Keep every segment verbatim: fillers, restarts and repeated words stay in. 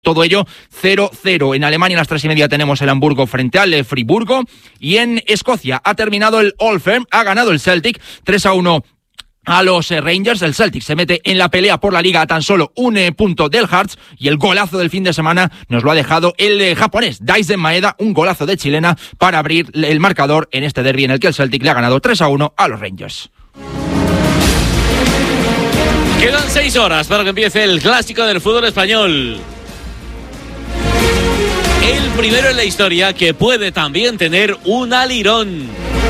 Todo ello cero cero. En Alemania a las tres y media tenemos el Hamburgo frente al Friburgo. Y en Escocia ha terminado el Old Firm, ha ganado el Celtic tres a uno a los Rangers. El Celtic se mete en la pelea por la liga a tan solo un eh, punto del Hearts, y el golazo del fin de semana nos lo ha dejado el eh, japonés Daisen Maeda, un golazo de chilena para abrir el marcador en este derbi en el que el Celtic le ha ganado tres a uno a los Rangers. Quedan seis horas para que empiece el clásico del fútbol español. El primero en la historia que puede también tener un alirón.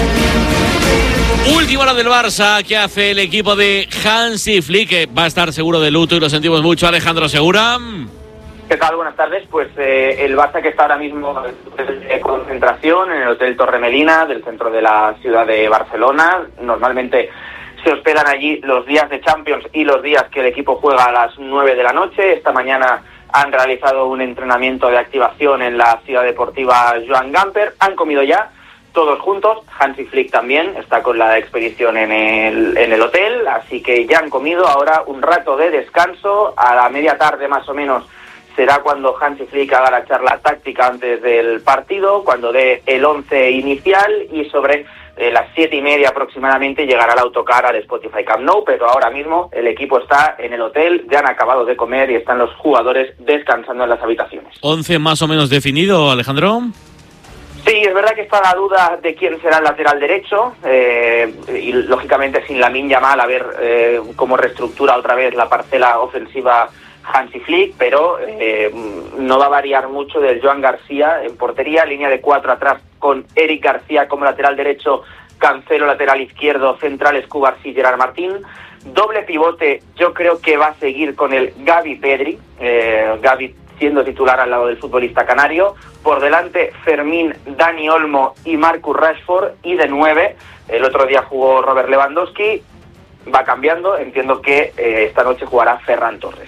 Última hora del Barça, que hace el equipo de Hansi Flick, que va a estar seguro de luto y lo sentimos mucho. Alejandro Segura. ¿Qué tal? Buenas tardes. Pues eh, el Barça, que está ahora mismo en concentración en el Hotel Torremolina del centro de la ciudad de Barcelona. Normalmente se hospedan allí los días de Champions y los días que el equipo juega a las nueve de la noche. Esta mañana han realizado un entrenamiento de activación en la ciudad deportiva Joan Gamper. Han comido ya todos juntos. Hansi Flick también está con la expedición en el, en el hotel, así que ya han comido. Ahora un rato de descanso. A la media tarde más o menos será cuando Hansi Flick haga la charla táctica antes del partido, cuando dé el once inicial, y sobre eh, las siete y media aproximadamente llegará el autocar al Spotify Camp Nou. Pero ahora mismo el equipo está en el hotel, ya han acabado de comer y están los jugadores descansando en las habitaciones. ¿once más o menos definido, Alejandro? Sí, es verdad que está la duda de quién será el lateral derecho, eh, y lógicamente sin Lamine Yamal, a ver eh, cómo reestructura otra vez la parcela ofensiva Hansi Flick, pero eh, no va a variar mucho del Joan García en portería, línea de cuatro atrás con Eric García como lateral derecho, Cancelo lateral izquierdo, centrales Cubarsí y Gerard Martín. Doble pivote, yo creo que va a seguir con el Gavi Pedri, eh, Gavi siendo titular al lado del futbolista canario. Por delante Fermín, Dani Olmo y Marcus Rashford, y de nueve el otro día jugó Robert Lewandowski. Va cambiando, entiendo que eh, esta noche jugará Ferran Torres.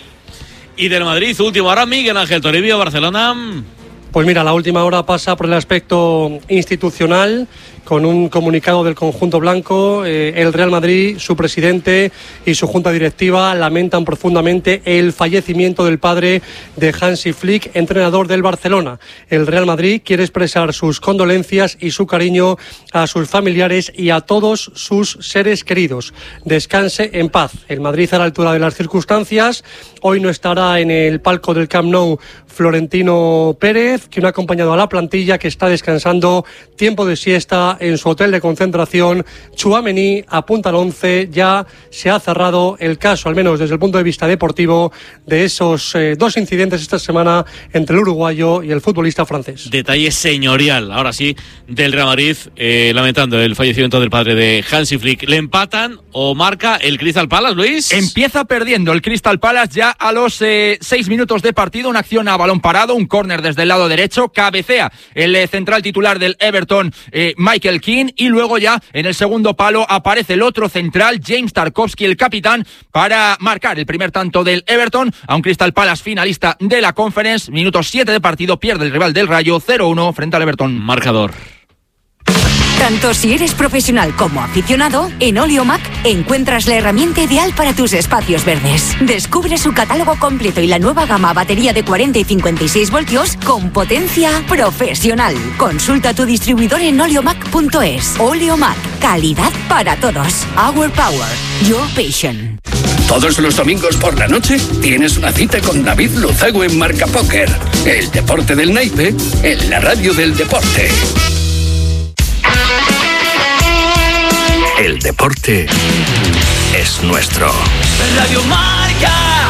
Y del Madrid, última hora, Miguel Ángel Toribio, Barcelona. Pues mira, la última hora pasa por el aspecto institucional, con un comunicado del conjunto blanco. Eh, el Real Madrid, su presidente y su junta directiva lamentan profundamente el fallecimiento del padre de Hansi Flick, entrenador del Barcelona. El Real Madrid quiere expresar sus condolencias y su cariño a sus familiares y a todos sus seres queridos. Descanse en paz. El Madrid, a la altura de las circunstancias, hoy no estará en el palco del Camp Nou Florentino Pérez, quien ha acompañado a la plantilla, que está descansando, tiempo de siesta en su hotel de concentración. Tchouaméni apunta al once. Ya se ha cerrado el caso, al menos desde el punto de vista deportivo, de esos eh, dos incidentes esta semana entre el uruguayo y el futbolista francés. Detalle señorial, ahora sí, del Real Madrid, eh, lamentando el fallecimiento del padre de Hansi Flick. ¿Le empatan o marca el Crystal Palace, Luis? Empieza perdiendo el Crystal Palace ya a los eh, seis minutos de partido. Una acción a balón parado, un córner desde el lado derecho. Cabecea el eh, central titular del Everton, eh, Michael Keane, y luego ya en el segundo palo aparece el otro central, James Tarkowski, el capitán, para marcar el primer tanto del Everton a un Crystal Palace finalista de la Conference. Minuto siete de partido, pierde el rival del Rayo cero uno frente al Everton. Marcador. Tanto si eres profesional como aficionado, en Oleomac encuentras la herramienta ideal para tus espacios verdes. Descubre su catálogo completo y la nueva gama batería de cuarenta y cincuenta y seis voltios con potencia profesional. Consulta tu distribuidor en oleomac punto es. Oleomac, calidad para todos. Our power, your passion. Todos los domingos por la noche tienes una cita con David Luzago en Marca Póker. El deporte del naipe en la radio del deporte. El deporte es nuestro. Radio Marca.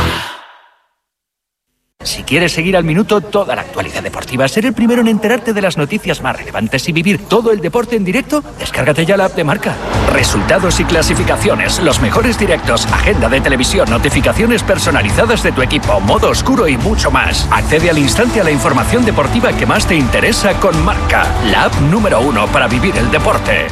Si quieres seguir al minuto toda la actualidad deportiva, ser el primero en enterarte de las noticias más relevantes y vivir todo el deporte en directo, descárgate ya la app de Marca. Resultados y clasificaciones, los mejores directos, agenda de televisión, notificaciones personalizadas de tu equipo, modo oscuro y mucho más. Accede al instante a la información deportiva que más te interesa con Marca, la app número uno para vivir el deporte.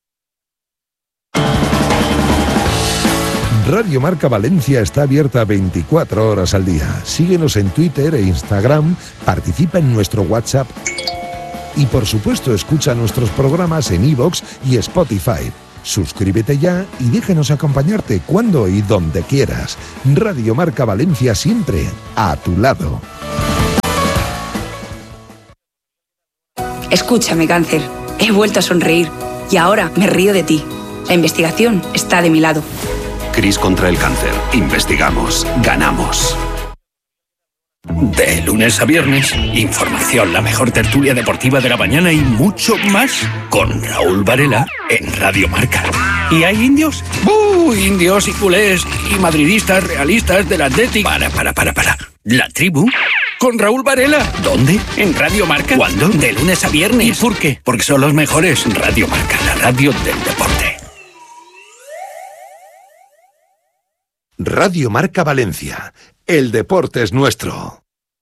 Radio Marca Valencia está abierta veinticuatro horas al día. Síguenos en Twitter e Instagram, participa en nuestro WhatsApp y, por supuesto, escucha nuestros programas en iVoox y Spotify. Suscríbete ya y déjanos acompañarte cuando y donde quieras. Radio Marca Valencia, siempre a tu lado. Escúchame, cáncer. He vuelto a sonreír y ahora me río de ti. La investigación está de mi lado. CRIS contra el cáncer. Investigamos. Ganamos. De lunes a viernes, información, la mejor tertulia deportiva de la mañana y mucho más con Raúl Varela en Radio Marca. ¿Y hay indios? ¡Uh! Indios y culés y madridistas realistas del Athletic. Para, para, para, para. La tribu con Raúl Varela. ¿Dónde? En Radio Marca. ¿Cuándo? De lunes a viernes. ¿Y por qué? Porque son los mejores. Radio Marca, la radio del deporte. Radio Marca Valencia. El deporte es nuestro.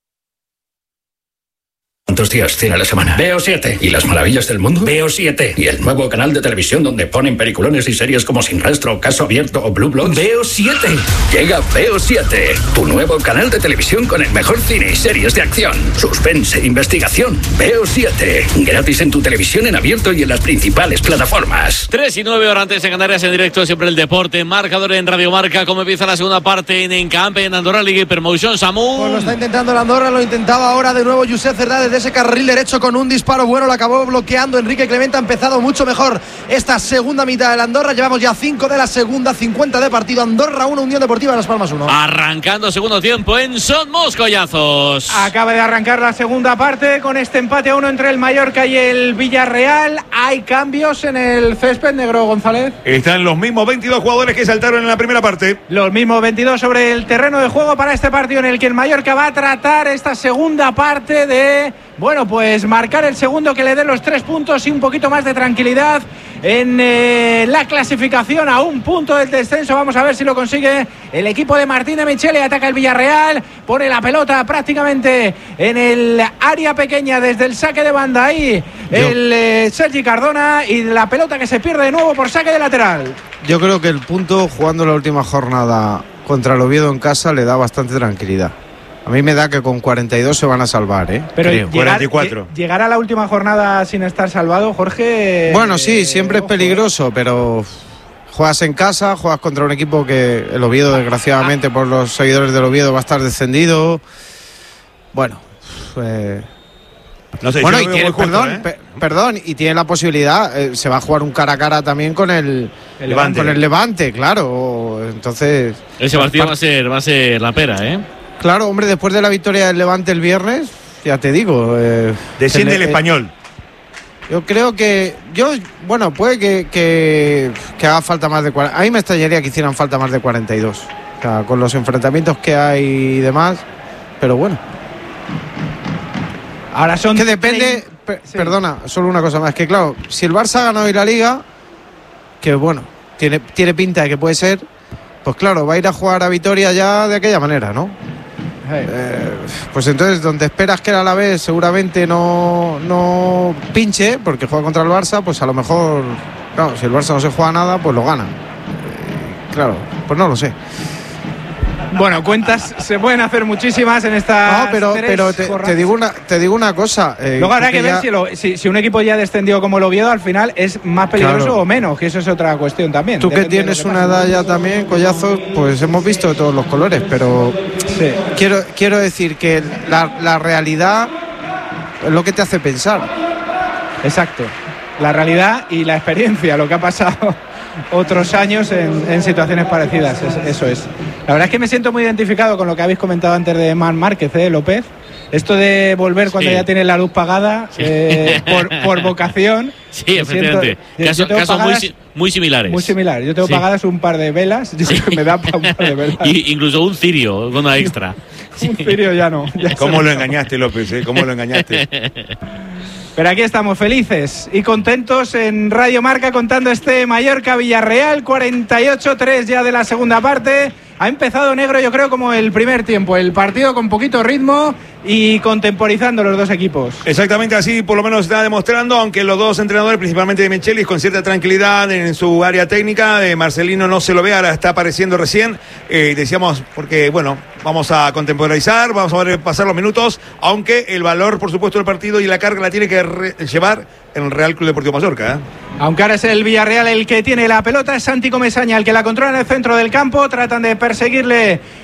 ¿Cuántos días tiene la semana? Veo siete. ¿Y las maravillas del mundo? Veo siete. ¿Y el nuevo canal de televisión donde ponen peliculones y series como Sin Rastro, Caso Abierto o Blue Bloods? Veo siete. Llega Veo siete, tu nuevo canal de televisión con el mejor cine y series de acción, suspense, investigación. Veo siete. Gratis en tu televisión en abierto y en las principales plataformas. tres y nueve horas antes en Canarias, en directo siempre el deporte. Marcador en Radio Marca. ¿Cómo empieza la segunda parte en Encamp, en Andorra Liga Hypermotion? Samu. Pues lo está intentando el Andorra, lo intentaba ahora de nuevo Josep Cerdá desde ese carril derecho con un disparo bueno, lo acabó bloqueando Enrique Clemente. Ha empezado mucho mejor esta segunda mitad del Andorra. Llevamos ya cinco de la segunda, cincuenta de partido. Andorra uno, Unión Deportiva Las Palmas uno. Arrancando segundo tiempo en Somos Collazos. Acaba de arrancar la segunda parte con este empate a uno entre el Mallorca y el Villarreal. Hay cambios en el césped, Negro González. Están los mismos veintidós jugadores que saltaron en la primera parte. Los mismos veintidós sobre el terreno de juego para este partido en el que el Mallorca va a tratar esta segunda parte de, bueno, pues marcar el segundo que le dé los tres puntos y un poquito más de tranquilidad en eh, la clasificación, a un punto del descenso. Vamos a ver si lo consigue el equipo de Martín de Michele. Ataca el Villarreal, pone la pelota prácticamente en el área pequeña desde el saque de banda. Ahí Yo. el eh, Sergi Cardona, y la pelota que se pierde de nuevo por saque de lateral. Yo creo que el punto, jugando la última jornada contra el Oviedo en casa, le da bastante tranquilidad. A mí me da que con cuarenta y dos se van a salvar, ¿eh? Pero llegar, cuarenta y cuatro. Llegar a la última jornada sin estar salvado, Jorge. Bueno, sí, siempre eh, es peligroso, pero juegas en casa, juegas contra un equipo que el Oviedo, desgraciadamente, ah. por los seguidores del Oviedo, va a estar descendido. Bueno, eh... no sé, bueno, y tiene, perdón, justo, ¿eh? pe- perdón, y tiene la posibilidad, eh, se va a jugar un cara a cara también con el, el Levante. con el Levante, claro. Entonces, ese partido va a ser, va a ser la pera, ¿eh? Claro, hombre, después de la victoria del Levante el viernes, ya te digo. Eh, Desciende el, el Español. Yo creo que. yo Bueno, puede que, que, que haga falta más de cuarenta. A mí me extrañaría que hicieran falta más de cuarenta y dos. O sea, con los enfrentamientos que hay y demás. Pero bueno. Ahora son. Que depende. Per, sí. Perdona, solo una cosa más. Que claro, si el Barça ha ganado hoy la Liga, que bueno, tiene, tiene pinta de que puede ser. Pues claro, va a ir a jugar a Vitoria ya de aquella manera, ¿no? Hey. Eh, pues entonces, donde esperas que el Alavés seguramente no, no pinche, porque juega contra el Barça, pues a lo mejor, claro, si el Barça no se juega nada, pues lo gana. Eh, claro, pues no lo sé. Bueno, cuentas se pueden hacer muchísimas en esta. No, pero, pero te, te digo una, te digo una cosa. Eh, Luego habrá que, que ver ya... si, lo, si, si un equipo ya descendido como el Oviedo al final es más peligroso claro. o menos, que eso es otra cuestión también. Tú que tienes una edad ya también, Collazo, pues hemos visto de todos los colores, pero sí. quiero, quiero decir que la, la realidad es lo que te hace pensar. Exacto. La realidad y la experiencia, lo que ha pasado otros años en, en situaciones parecidas, es, eso es. La verdad es que me siento muy identificado con lo que habéis comentado antes de Marc Márquez, ¿eh, López? Esto de volver cuando sí. ya tienes la luz pagada, sí. eh, por, por vocación. Sí, efectivamente. Casos caso muy, muy similares. Muy similares. Yo tengo sí. pagadas un par de velas, yo sí. me da para un par de velas. Y incluso un cirio, una extra. Un cirio ya no. Ya ¿Cómo lo engañaste, López? ¿eh? ¿Cómo lo engañaste? Pero aquí estamos felices y contentos en Radio Marca contando este Mallorca-Villarreal, cuarenta y ocho tres ya de la segunda parte. Ha empezado, Negro, yo creo, como el primer tiempo, el partido con poquito ritmo y contemporizando los dos equipos. Exactamente así, por lo menos está demostrando, aunque los dos entrenadores, principalmente de Michelis, con cierta tranquilidad en su área técnica, de Marcelino no se lo ve, ahora está apareciendo recién, eh, decíamos, porque bueno, vamos a contemporizar, vamos a ver pasar los minutos, aunque el valor, por supuesto, del partido y la carga la tiene que re- llevar en el Real Club Deportivo Mallorca, ¿eh? Aunque ahora es el Villarreal el que tiene la pelota, es Santi Comesaña el que la controla en el centro del campo, tratan de perseguirle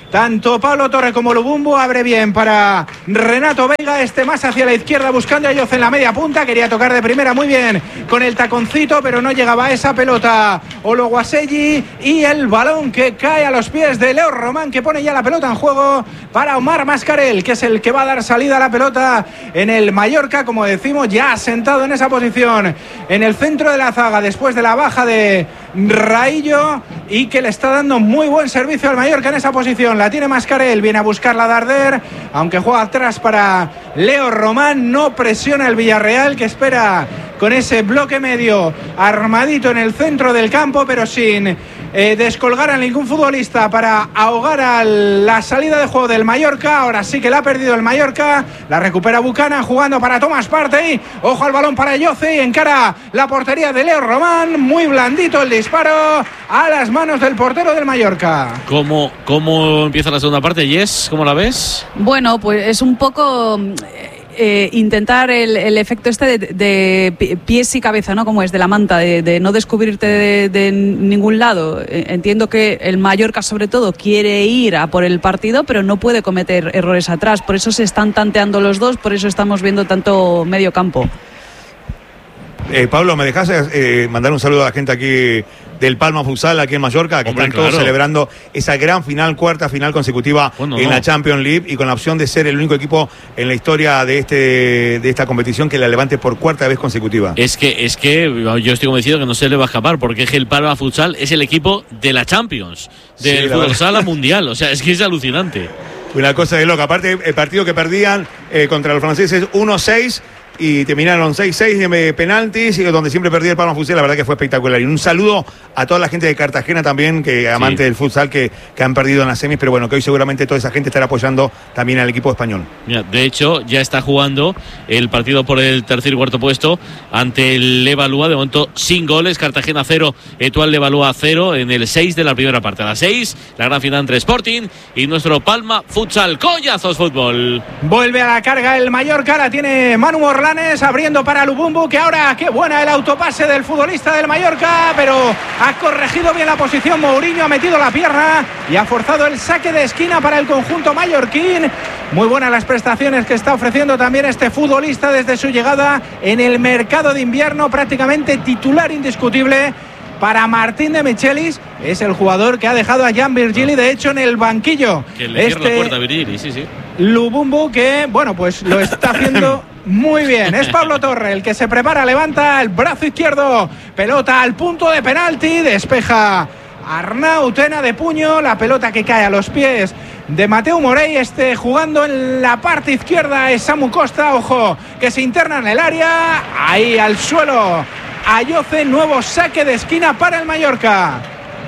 Tanto Pablo Torre como Lubumbo. Abre bien para Renato Veiga, este más hacia la izquierda buscando a Yoce en la media punta. Quería tocar de primera muy bien con el taconcito, pero no llegaba a esa pelota Ologuaselli, y el balón que cae a los pies de Leo Román, que pone ya la pelota en juego para Omar Mascarell, que es el que va a dar salida a la pelota en el Mallorca, como decimos, ya asentado en esa posición en el centro de la zaga después de la baja de Raillo, y que le está dando muy buen servicio al Mallorca en esa posición. La tiene Mascarell, viene a buscarla a Darder, aunque juega atrás para Leo Román. No presiona el Villarreal, que espera con ese bloque medio armadito en el centro del campo, pero sin eh, descolgar a ningún futbolista para ahogar a la salida de juego del Mallorca. Ahora sí que la ha perdido el Mallorca, la recupera Buchanan jugando para Thomas Partey. Ojo al balón para Yoce y encara la portería de Leo Román. Muy blandito el disparo a las manos del portero del Mallorca. ¿Cómo, cómo empieza la segunda parte, Jess? ¿Cómo la ves? Bueno, pues es un poco eh, intentar el, el efecto este de, de pies y cabeza, ¿no? Como es de la manta, de, de no descubrirte de, de ningún lado. Entiendo que el Mallorca, sobre todo, quiere ir a por el partido, pero no puede cometer errores atrás. Por eso se están tanteando los dos, por eso estamos viendo tanto medio campo. Eh, Pablo, ¿me dejas eh, mandar un saludo a la gente aquí del Palma Futsal, aquí en Mallorca, que Hombre, están todos claro. celebrando esa gran final, cuarta final consecutiva bueno, en no. la Champions League, y con la opción de ser el único equipo en la historia de este de esta competición que la levante por cuarta vez consecutiva? Es que, es que yo estoy convencido que no se le va a escapar, porque es que el Palma Futsal es el equipo de la Champions, del sí, futsal mundial, o sea, es que es alucinante. Una cosa de loca, aparte el partido que perdían eh, contra los franceses uno seis, y terminaron seis seis de penaltis, y donde siempre perdía el Palma Futsal. La verdad que fue espectacular. Y un saludo a toda la gente de Cartagena también, que amante sí. del futsal, que, que han perdido en las semis, pero bueno, que hoy seguramente toda esa gente estará apoyando también al equipo español. Mira, de hecho, ya está jugando el partido por el tercer y cuarto puesto ante el Levalúa, de momento sin goles. Cartagena cero, Etoile Levalúa cero en el seis de la primera parte. A las seis, la gran final entre Sporting y nuestro Palma Futsal. Collazos Fútbol. Vuelve a la carga el Mallorca, la tiene Manu Morlanes abriendo para Lubumbo, que ahora qué buena el autopase del futbolista del Mallorca, pero ha corregido bien la posición. Mourinho ha metido la pierna y ha forzado el saque de esquina para el conjunto mallorquín. Muy buenas las prestaciones que está ofreciendo también este futbolista desde su llegada en el mercado de invierno, prácticamente titular indiscutible para Martín de Michelis. Es el jugador que ha dejado a Jan Virgili, de hecho, en el banquillo. Que le cierra este la puerta a Virgili, sí, sí. Lubumbo, que, bueno, pues lo está haciendo muy bien. Es Pablo Torre el que se prepara, levanta el brazo izquierdo, pelota al punto de penalti, despeja Arnau Tena de puño, la pelota que cae a los pies de Mateu Morey. Este jugando en la parte izquierda es Samu Costa, ojo, que se interna en el área, ahí al suelo Ayoce, nuevo saque de esquina para el Mallorca.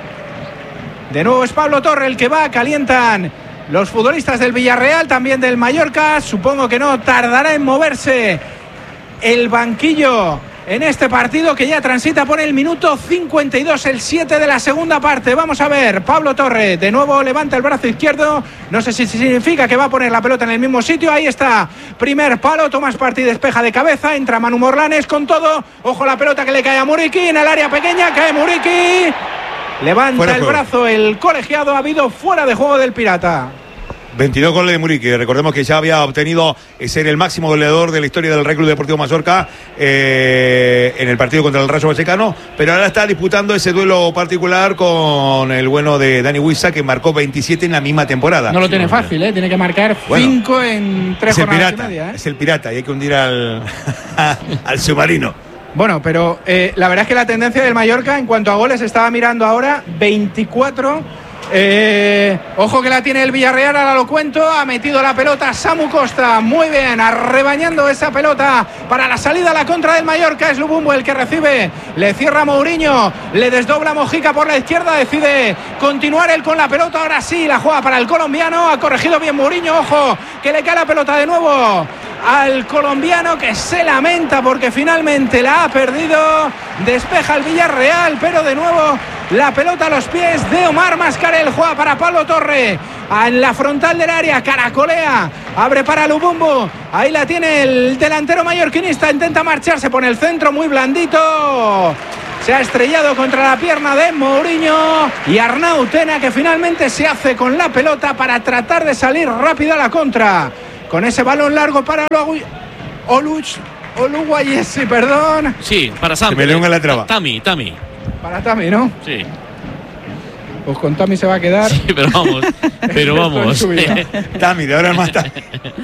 De nuevo es Pablo Torre el que va, calientan los futbolistas del Villarreal, también del Mallorca. Supongo que no tardará en moverse el banquillo en este partido, que ya transita por el minuto cincuenta y dos, el siete de la segunda parte. Vamos a ver, Pablo Torre de nuevo levanta el brazo izquierdo, no sé si significa que va a poner la pelota en el mismo sitio. Ahí está, primer palo, Tomás Partey despeja de cabeza, entra Manu Morlanes con todo, ojo la pelota que le cae a Muriqui en el área pequeña, cae Muriqui, levanta el brazo el colegiado. Ha habido fuera de juego del Pirata. veintidós goles de Muriqui, recordemos que ya había obtenido ser el máximo goleador de la historia del Real Club Deportivo Mallorca eh, en el partido contra el Rayo Vallecano, pero ahora está disputando ese duelo particular con el bueno de Dani Huiza, que marcó veintisiete en la misma temporada. No lo tiene fácil, ¿eh? Tiene que marcar cinco bueno, en tres jornadas y media. ¿eh? Es el pirata y hay que hundir al, al submarino. Bueno, pero eh, la verdad es que la tendencia del Mallorca en cuanto a goles, estaba mirando ahora, veinticuatro. Eh, ojo que la tiene el Villarreal, ahora lo cuento. Ha metido la pelota Samu Costa, muy bien, arrebañando esa pelota para la salida a la contra del Mallorca. Es Lubumbo el que recibe, le cierra Mourinho, le desdobla Mojica por la izquierda, decide continuar él con la pelota. Ahora sí, la juega para el colombiano, ha corregido bien Mourinho, ojo que le cae la pelota de nuevo al colombiano, que se lamenta porque finalmente la ha perdido. Despeja el Villarreal, pero de nuevo la pelota a los pies de Omar Mascarell. Juega para Pablo Torre en la frontal del área, caracolea, abre para Lubumbo, ahí la tiene el delantero mallorquinista, intenta marcharse, pone el centro muy blandito se ha estrellado contra la pierna de Mourinho y Arnau Tena, que finalmente se hace con la pelota para tratar de salir rápido a la contra. Con ese balón largo para Oluch, Oluwayesi, perdón. Sí, para Sam. Se me león en la traba. Tami, Tami. Para Tami, ¿no? Sí. Pues con Tami se va a quedar. Sí, pero vamos, pero vamos. Tami, de ahora en más Tami.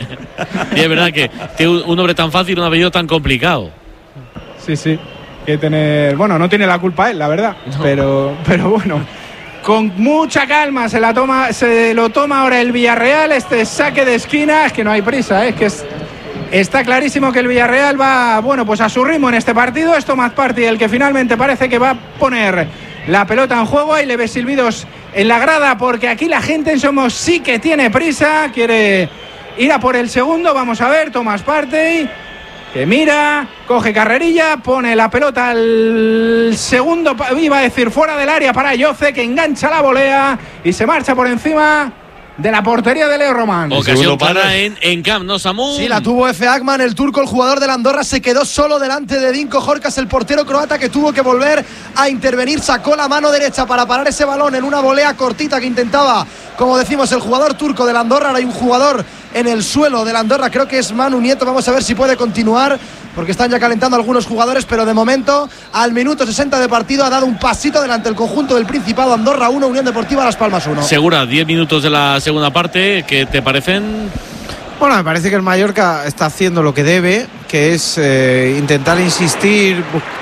Y es verdad que tiene un nombre tan fácil, un apellido tan complicado. Sí, sí. Que tener, bueno, no tiene la culpa él, la verdad. No. Pero, pero bueno. Con mucha calma se la toma, se lo toma ahora el Villarreal. Este saque de esquina, es que no hay prisa, ¿eh? Es que es, está clarísimo que el Villarreal va, bueno, pues a su ritmo en este partido. Es Thomas Partey el que finalmente parece que va a poner la pelota en juego. Ahí le ve silbidos en la grada, porque aquí la gente en Somos sí que tiene prisa, quiere ir a por el segundo. Vamos a ver, Thomas Partey, que mira, coge carrerilla, pone la pelota al segundo, iba a decir fuera del área para Yoce, que engancha la volea y se marcha por encima de la portería de Leo Román. Ocasión clara en, en Camp Nou, Samu. Sí, la tuvo Efe Akman, el turco, el jugador de la Andorra, se quedó solo delante de Dinko Horkas, el portero croata, que tuvo que volver a intervenir, sacó la mano derecha para parar ese balón en una volea cortita que intentaba, como decimos, el jugador turco de la Andorra. Ahora hay un jugador en el suelo de la Andorra, creo que es Manu Nieto, vamos a ver si puede continuar, porque están ya calentando algunos jugadores, pero de momento, al minuto sesenta de partido, ha dado un pasito delante el conjunto del Principado. Andorra uno, Unión Deportiva Las Palmas uno. Segura, diez minutos de la segunda parte, ¿qué te parecen? Bueno, me parece que el Mallorca está haciendo lo que debe, que es eh, intentar insistir.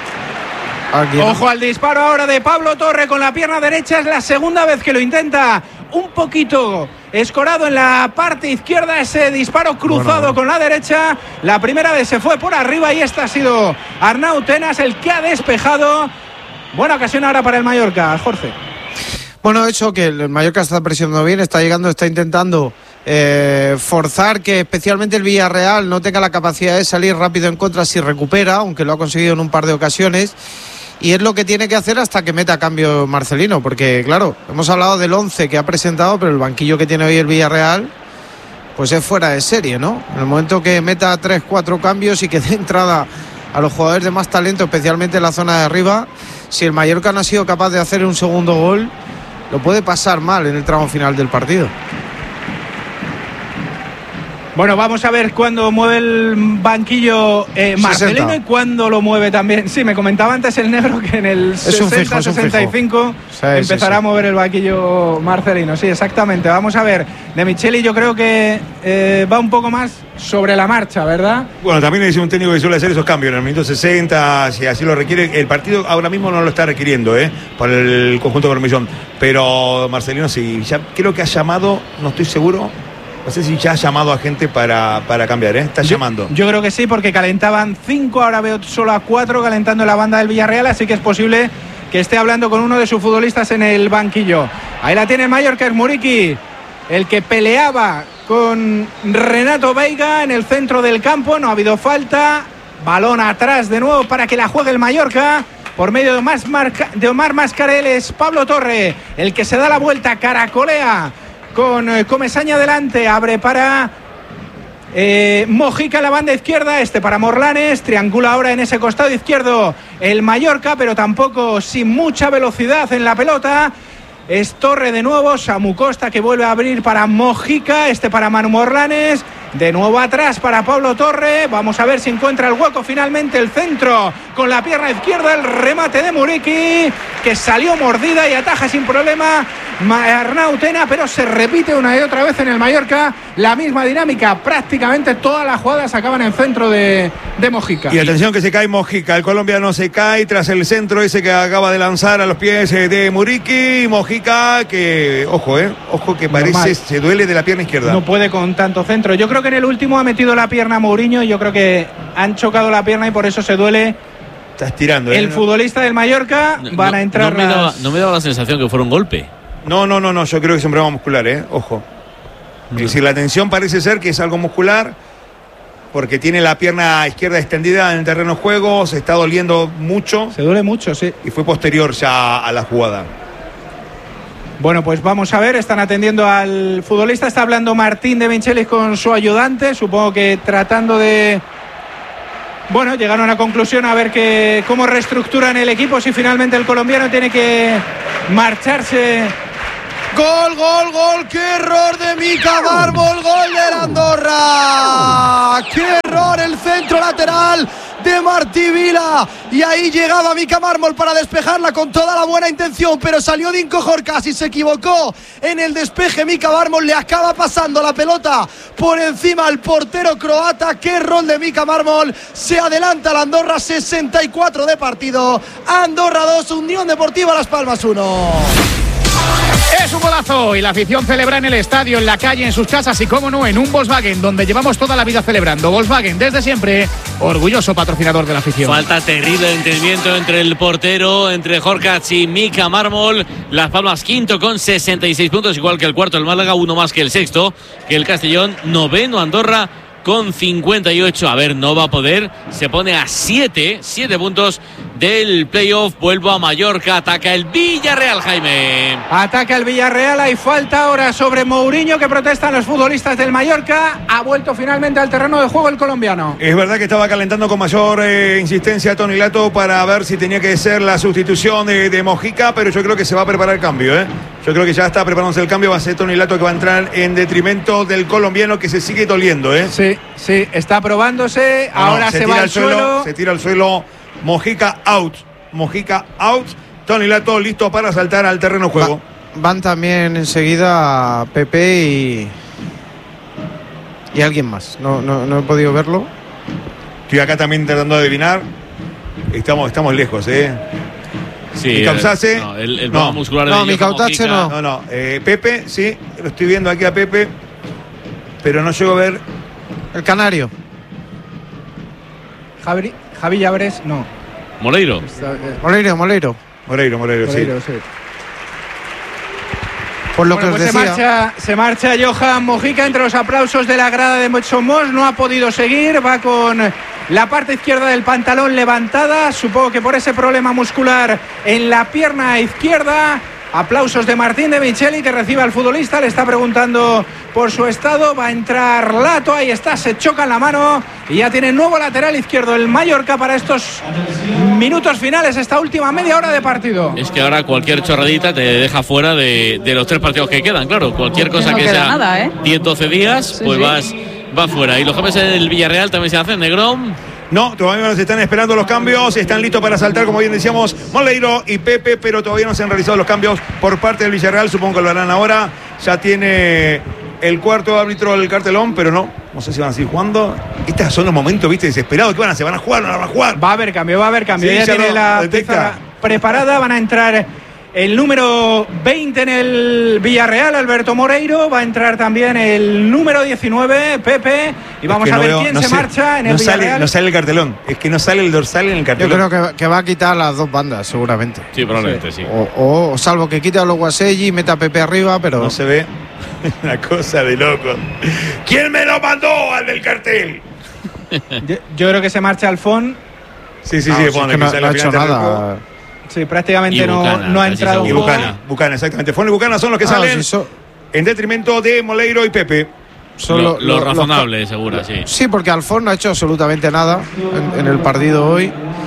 Aquí, ¿no? Ojo al disparo ahora de Pablo Torre con la pierna derecha, es la segunda vez que lo intenta, un poquito escorado en la parte izquierda, ese disparo cruzado, bueno, con la derecha. La primera vez se fue por arriba y esta ha sido Arnau Tenas el que ha despejado. Buena ocasión ahora para el Mallorca, Jorge. Bueno, hecho que el Mallorca está presionando bien, está llegando, está intentando eh, forzar que especialmente el Villarreal no tenga la capacidad de salir rápido en contra si recupera, aunque lo ha conseguido en un par de ocasiones. Y es lo que tiene que hacer hasta que meta cambio Marcelino, porque claro, hemos hablado del once que ha presentado, pero el banquillo que tiene hoy el Villarreal pues es fuera de serie, ¿no? En el momento que meta tres, cuatro cambios y que dé entrada a los jugadores de más talento, especialmente en la zona de arriba, si el Mallorca no ha sido capaz de hacer un segundo gol, lo puede pasar mal en el tramo final del partido. Bueno, vamos a ver cuándo mueve el banquillo eh, Marcelino y cuándo lo mueve también. Sí, me comentaba antes el negro que en el sesenta sesenta y cinco sí, empezará sí, sí. a mover el banquillo Marcelino. Sí, exactamente. Vamos a ver. De Micheli yo creo que eh, va un poco más sobre la marcha, ¿verdad? Bueno, también es un técnico que suele hacer esos cambios en el minuto sesenta, si así lo requiere. El partido ahora mismo no lo está requiriendo, ¿eh? Para el conjunto de Cormillón. Pero Marcelino sí, ya creo que ha llamado, no estoy seguro. No sé si ya ha llamado a gente para, para cambiar, ¿eh? Está yo, llamando. Yo creo que sí, porque calentaban cinco, ahora veo solo a cuatro calentando en la banda del Villarreal, así que es posible que esté hablando con uno de sus futbolistas en el banquillo. Ahí la tiene el Mallorca, es Muriqui, el que peleaba con Renato Veiga en el centro del campo, no ha habido falta. Balón atrás de nuevo para que la juegue el Mallorca. Por medio de Omar, Marca, de Omar Mascarell es Pablo Torre, el que se da la vuelta, caracolea con eh, Comesaña delante, abre para eh, Mojica en la banda izquierda, este para Morlanes, triangula ahora en ese costado izquierdo el Mallorca, pero tampoco sin mucha velocidad en la pelota. Es Torre de nuevo, Samu Costa que vuelve a abrir para Mojica, este para Manu Morlanes, de nuevo atrás para Pablo Torre. Vamos a ver si encuentra el hueco finalmente, el centro con la pierna izquierda, el remate de Muriqui, que salió mordida y ataja sin problema Arnau Tena, pero se repite una y otra vez en el Mallorca la misma dinámica, prácticamente todas las jugadas acaban en centro de, de Mojica. Y atención que se cae Mojica, el colombiano se cae tras el centro ese que acaba de lanzar a los pies de Muriqui. Mojica que, ojo, eh, ojo que parece, normal, se duele de la pierna izquierda. No puede con tanto centro. Yo creo que en el último ha metido la pierna Mourinho, yo creo que han chocado la pierna y por eso se duele. Está estirando, ¿eh? El futbolista del Mallorca, no, van no, a entrar. No me, las... daba, no me daba la sensación que fuera un golpe. No, no, no, no, yo creo que es un problema muscular, ¿eh? Ojo. No. Es decir, la tensión parece ser que es algo muscular, porque tiene la pierna izquierda extendida en el terreno de juego, se está doliendo mucho. Se duele mucho, sí. Y fue posterior ya a la jugada. Bueno, pues vamos a ver, están atendiendo al futbolista, está hablando Martín de Michelis con su ayudante, supongo que tratando de bueno, llegaron a una conclusión a ver que, cómo reestructuran el equipo, si finalmente el colombiano tiene que marcharse. Gol, gol, gol, qué error de Mika Mármol, gol de Andorra. Qué error, el centro lateral de Martí Vila. Y ahí llegaba Mika Mármol para despejarla con toda la buena intención, pero salió Dinko Horkas y se equivocó en el despeje. Mika Mármol le acaba pasando la pelota por encima al portero croata. Qué error de Mika Mármol. Se adelanta la Andorra, sesenta y cuatro de partido. Andorra dos, Unión Deportiva Las Palmas uno. Es un golazo y la afición celebra en el estadio, en la calle, en sus casas y, cómo no, en un Volkswagen, donde llevamos toda la vida celebrando. Volkswagen, desde siempre, orgulloso patrocinador de la afición. Falta terrible de entendimiento entre el portero, entre Horkats y Mika Mármol. Las Palmas quinto con sesenta y seis puntos, igual que el cuarto el Málaga, uno más que el sexto, que el Castellón. Noveno Andorra con cincuenta y ocho. A ver, no va a poder. Se pone a siete, siete puntos del playoff. Vuelvo a Mallorca. Ataca el Villarreal, Jaime. Ataca el Villarreal. Hay falta ahora sobre Mourinho, que protestan los futbolistas del Mallorca. Ha vuelto finalmente al terreno de juego el colombiano. Es verdad que estaba calentando con mayor eh, insistencia Tony Lato para ver si tenía que ser la sustitución de, de Mojica, pero yo creo que se va a preparar el cambio, ¿eh? Yo creo que ya está preparándose el cambio. Va a ser Tony Lato que va a entrar en detrimento del colombiano, que se sigue doliendo, ¿eh? Sí, sí, está probándose. No, ahora no, se, se tira va al al suelo, suelo. Se tira al suelo. Mojica out. Mojica out. Tony Lato listo para saltar al terreno de juego. Va, van también enseguida Pepe y. Y alguien más. No, no, no he podido verlo. Estoy acá también tratando de adivinar. Estamos, estamos lejos, ¿eh? Sí, mi Cautase, no, el, el no, muscular no, de mi Cautase no. No, no. Eh, Pepe, sí, lo estoy viendo aquí a Pepe, pero no llego a ver. El canario. Javi, Javi Llabres, no. Moleiro. Moleiro, Moleiro. Moleiro, Moleiro, Moleiro sí. sí. Por lo bueno, que os pues decía. Se marcha, se marcha Johan Mojica entre los aplausos de la grada de Somos. No ha podido seguir. Va con la parte izquierda del pantalón levantada. Supongo que por ese problema muscular en la pierna izquierda. Aplausos de Martín de Micheli, que recibe al futbolista. Le está preguntando por su estado. Va a entrar Lato. Ahí está. Se choca en la mano. Y ya tiene nuevo lateral izquierdo el Mallorca para estos minutos finales. Esta última media hora de partido. Es que ahora cualquier chorradita te deja fuera de, de los tres partidos que quedan. Claro, cualquier cosa no que sea nada, ¿eh? diez doce días, sí, pues sí. vas va fuera. Y los jóvenes del Villarreal también se hacen, Negrón. No, todavía nos están esperando los cambios. Están listos para saltar, como bien decíamos, Moleiro y Pepe, pero todavía no se han realizado los cambios por parte del Villarreal. Supongo que lo harán ahora. Ya tiene el cuarto árbitro del cartelón, pero no. No sé si van a seguir jugando. Estos son los momentos, viste, desesperados. ¿Qué van a hacer? ¿Van a jugar o no van a jugar? Va a haber cambio, va a haber cambio. Sí, ya, ya tiene lo la detecta. pizarra preparada. Van a entrar el número veinte en el Villarreal, Alberto Moreiro. Va a entrar también el número diecinueve, Pepe. Y vamos Es que a no ver veo, quién no se sé, marcha en no el sale, Villarreal. no sale el cartelón. Es que no sale el dorsal en el Yo cartelón. creo que, que va a quitar las dos bandas, seguramente. Sí, probablemente sí. O, o salvo que quite a los Guaselli y meta a Pepe arriba, pero. No se ve. Una cosa de loco. ¿Quién me lo mandó al del cartel? yo, yo creo que se marcha Alfón. Sí, sí, Ah, sí. o sea, pone es que que no, sale no ha al hecho final del nada. juego. Sí, prácticamente Y no, Bucana, no ha casi entrado. seguro. Y Fon. Bucana, Bucana, exactamente. Fon y Bucana son los que Ah, salen sí, so- en detrimento de Moleiro y Pepe. son Lo, lo- lo lo- razonable, los- seguro, sí. Sí, porque Alfón no ha hecho absolutamente nada en, en el partido hoy.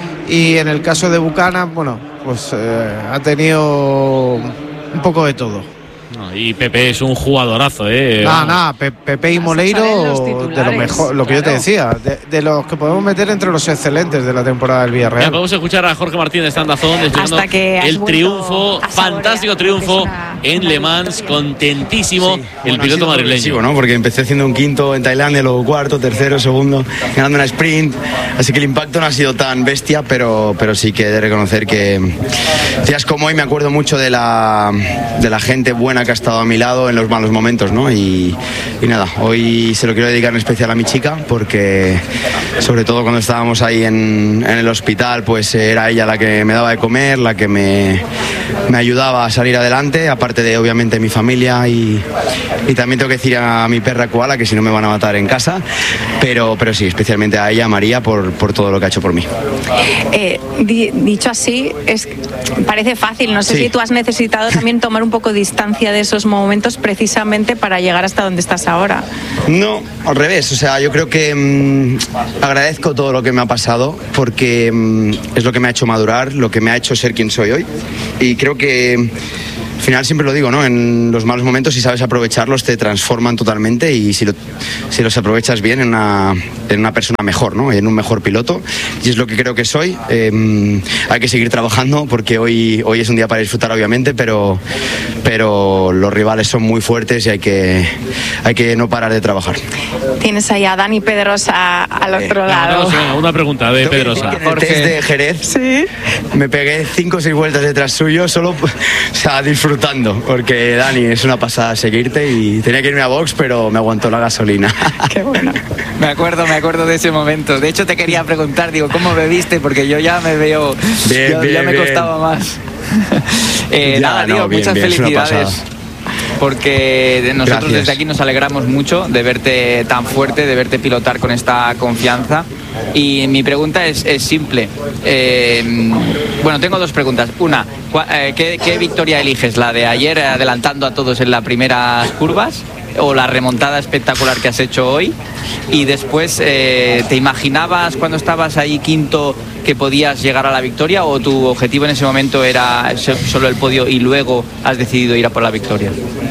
Y en el caso de Bucana, bueno, pues eh, ha tenido un poco de todo. No, y Pepe es un jugadorazo, ¿eh? Nada, Vamos. nada, Pe- Pepe y Moleiro, salen los de lo titulares, mejor, lo que yo te claro. decía, de, de los que podemos meter entre los excelentes de la temporada del Mira, Villarreal. podemos escuchar a Jorge Martínez de Andazón explicando Hasta que has el vuelto triunfo, a saborear fantástico lo que triunfo es una- en una Le Mans, victoria. contentísimo Sí, el bueno, ha piloto sido madrileño. progresivo, ¿no? Porque empecé haciendo un quinto en Tailandia, luego cuarto, tercero, segundo, ganando una sprint. Así que el impacto no ha sido tan bestia, pero, pero sí que he de reconocer que días como hoy me acuerdo mucho de la, de la gente buena que ha estado a mi lado en los malos momentos, ¿no? Y, y nada, hoy se lo quiero dedicar en especial a mi chica, porque sobre todo cuando estábamos ahí en, en el hospital, pues era ella la que me daba de comer, la que me, me ayudaba a salir adelante, aparte de obviamente mi familia y, y también tengo que decir a mi perra Koala, que si no me van a matar en casa, pero, pero sí, especialmente a ella, a María, por, por todo lo que ha hecho por mí. Eh, di- dicho así, es, parece fácil. No sé Sí. si tú has necesitado también tomar un poco de distancia de esos momentos precisamente para llegar hasta donde estás ahora. No, al revés. O sea, yo creo que mmm, agradezco todo lo que me ha pasado porque mmm, es lo que me ha hecho madurar, lo que me ha hecho ser quien soy hoy. Y creo que al final siempre lo digo, ¿no? En los malos momentos, si sabes aprovecharlos, te transforman totalmente y si, lo, si los aprovechas bien, en una, en una persona mejor, ¿no? En un mejor piloto. Y es lo que creo que soy. Eh, hay que seguir trabajando porque hoy, hoy es un día para disfrutar, obviamente, pero, pero los rivales son muy fuertes y hay que, hay que no parar de trabajar. Tienes ahí a Dani Pedrosa al otro lado. No, no, una pregunta de Pedrosa. En el test de Jerez, ¿sí? Me pegué cinco o seis vueltas detrás suyo, solo, o sea, disfrutando, porque Dani, es una pasada seguirte y tenía que irme a box, pero me aguantó la gasolina. Qué bueno. Me acuerdo, me acuerdo de ese momento. De hecho, te quería preguntar, digo, ¿cómo bebiste? Porque yo ya me veo, bien, yo, bien, ya me bien. costaba más. eh, Ya, nada, no, digo, bien, muchas bien, es una felicidades. pasada. Porque nosotros Gracias. desde aquí nos alegramos mucho de verte tan fuerte, de verte pilotar con esta confianza. Y mi pregunta es, es simple. Eh, bueno, tengo dos preguntas. Una, eh, ¿qué, ¿qué victoria eliges? ¿La de ayer adelantando a todos en las primeras curvas? ¿O la remontada espectacular que has hecho hoy? Y después, eh, ¿te imaginabas cuando estabas ahí quinto que podías llegar a la victoria o tu objetivo en ese momento era solo el podio y luego has decidido ir a por la victoria?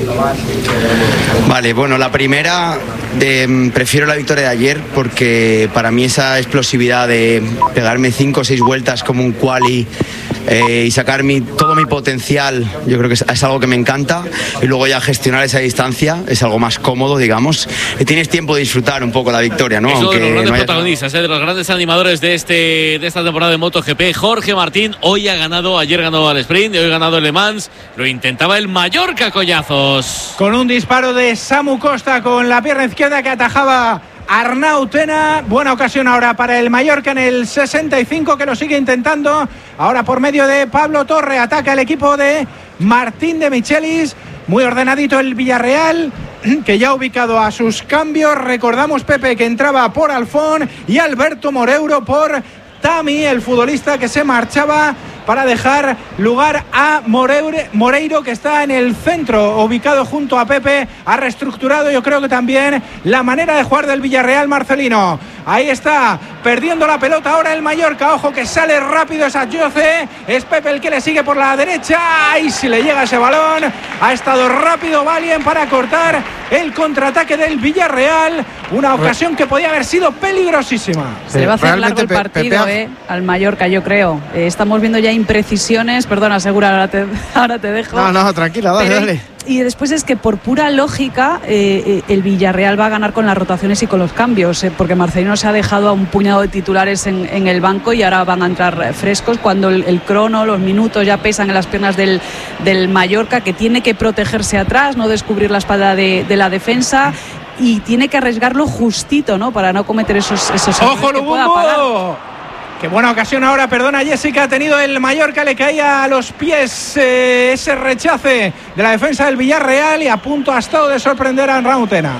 Vale, bueno, la primera, de, prefiero la victoria de ayer porque para mí esa explosividad de pegarme cinco o seis vueltas como un quali eh, y sacar mi, todo mi potencial, yo creo que es, es algo que me encanta, y luego ya gestionar esa distancia es algo más cómodo, digamos, y tienes tiempo de disfrutar un poco la victoria, ¿no? Es uno de los grandes no haya... protagonistas, ¿eh? De los grandes animadores de este de esta temporada de MotoGP. Jorge Martín hoy ha ganado, ayer ganó al sprint y hoy ha ganado el Le Mans. Lo intentaba el Mallorca, Collazos. Con un disparo de Samu Costa con la pierna izquierda que atajaba Arnau Tena. Buena ocasión ahora para el Mallorca en el sesenta y cinco, que lo sigue intentando. Ahora por medio de Pablo Torre ataca el equipo de Martín de Michelis. Muy ordenadito el Villarreal, que ya ha ubicado a sus cambios. Recordamos, Pepe, que entraba por Alfón y Alberto Moreiro por Tami, el futbolista que se marchaba para dejar lugar a Moreire, Moreiro, que está en el centro, ubicado junto a Pepe. Ha reestructurado, yo creo que también, la manera de jugar del Villarreal, Marcelino. Ahí está, perdiendo la pelota ahora el Mallorca. Ojo que sale rápido esa Jose. Es Pepe el que le sigue por la derecha. Y si le llega ese balón, ha estado rápido Valien para cortar el contraataque del Villarreal. Una ocasión que podía haber sido peligrosísima. Se le va a hacer largo el partido eh, al Mallorca, yo creo. Eh, estamos viendo ya imprecisiones. Perdona, Segura, ahora te, ahora te dejo. No, no, tranquila, dale, Pero, dale. Y después es que por pura lógica eh, el Villarreal va a ganar con las rotaciones y con los cambios, eh, porque Marcelino se ha dejado a un puñado de titulares en, en el banco y ahora van a entrar frescos cuando el, el crono, los minutos ya pesan en las piernas del, del Mallorca, que tiene que protegerse atrás, no descubrir la espalda de, de la defensa, y tiene que arriesgarlo justito, ¿no?, para no cometer esos esos ¡ojo, que pueda pagar. Qué buena ocasión ahora, perdona Jessica, ha tenido el Mallorca, le caía a los pies eh, ese rechace de la defensa del Villarreal y a punto ha estado de sorprender a Arnau Tena.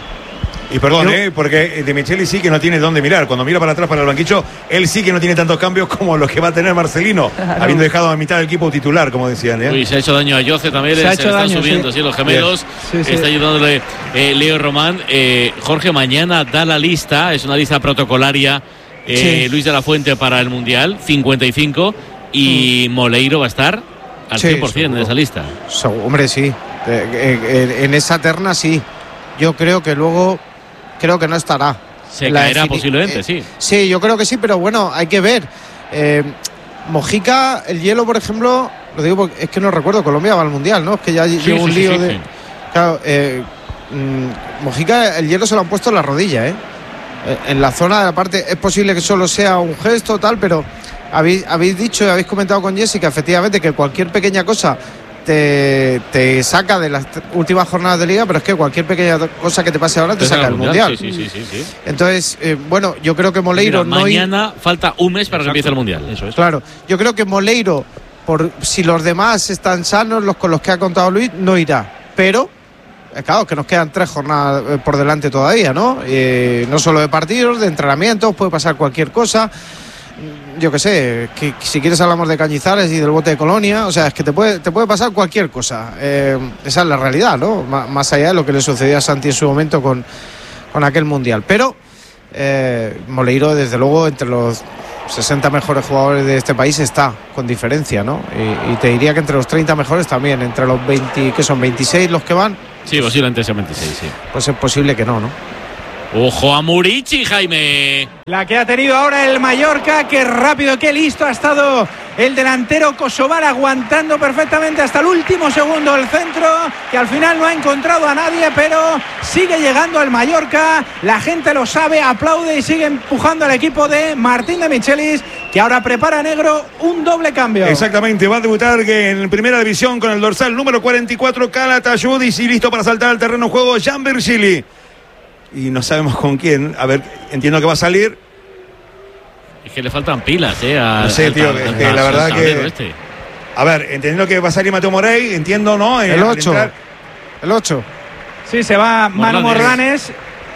Y perdón, eh, porque De Michelis sí que no tiene dónde mirar. Cuando mira para atrás, para el banquillo, él sí que no tiene tantos cambios como los que va a tener Marcelino, claro, habiendo dejado a mitad del equipo titular, como decían. ¿eh? Uy, se ha hecho daño a Jose también, se, se le están daño, subiendo, sí. Sí, los gemelos. Sí, sí. Está ayudándole eh, Leo Román. Eh, Jorge, mañana da la lista, es una lista protocolaria. Eh, sí. Luis de la Fuente para el Mundial, cincuenta y cinco, y mm. Moleiro va a estar al sí, cien por ciento seguro. En esa lista. So, hombre, sí. Eh, eh, en esa terna sí. Yo creo que luego, creo que no estará. Se caerá defini- posiblemente, eh, sí. Sí, yo creo que sí, pero bueno, hay que ver. Eh, Mojica, el hielo, por ejemplo, lo digo porque es que no recuerdo, Colombia va al Mundial, ¿no? Es que ya sí, lleva sí, un lío sí, de... Sí. Claro, eh, mm, Mojica, el hielo se lo han puesto en la rodilla, ¿eh? En la zona de la parte, es posible que solo sea un gesto tal, pero habéis, habéis dicho y habéis comentado con Jessica efectivamente que cualquier pequeña cosa te, te saca de las últimas jornadas de liga, pero es que cualquier pequeña cosa que te pase ahora te, te saca del mundial, mundial. Sí, sí, sí, sí, sí. Entonces, eh, bueno, yo creo que Moleiro Mira, no mañana ir... falta un mes para que empiece el mundial, eso es. Claro, yo creo que Moleiro, por si los demás están sanos, los con los que ha contado Luis, no irá, pero claro, que nos quedan tres jornadas por delante todavía, ¿no? Eh, no solo de partidos, de entrenamientos, puede pasar cualquier cosa. yo qué sé, que si quieres hablamos de Cañizares y del bote de Colonia, o sea, es que te puede, te puede pasar cualquier cosa. Eh, esa es la realidad, ¿no? M- más allá de lo que le sucedió a Santi en su momento con, con aquel Mundial. Pero eh, Moleiro, desde luego, entre los sesenta mejores jugadores de este país está, con diferencia, ¿no? Y, y te diría que entre los treinta mejores también, entre los veinte, que son veintiséis los que van. Sí, posiblemente sean veintiséis, sí. Pues es posible que no, ¿no? Ojo a Murici, Jaime. La que ha tenido ahora el Mallorca, qué rápido, qué listo ha estado el delantero kosovar, aguantando perfectamente hasta el último segundo el centro, que al final no ha encontrado a nadie, pero sigue llegando al Mallorca, la gente lo sabe, aplaude y sigue empujando al equipo de Martín de Michelis, que ahora prepara Negro un doble cambio. Exactamente, va a debutar en primera división con el dorsal número cuarenta y cuatro, Calatayudis, y listo para saltar al terreno de juego, Jan Virgili. Y no sabemos con quién. A ver, entiendo que va a salir. Es que le faltan pilas, ¿eh? A, no sé, tío, al, es al, que al, la verdad que... Este. A ver, entendiendo que va a salir Mateo Morey, entiendo, ¿no? El ocho. El ocho. Sí, se va Manu Morlanes.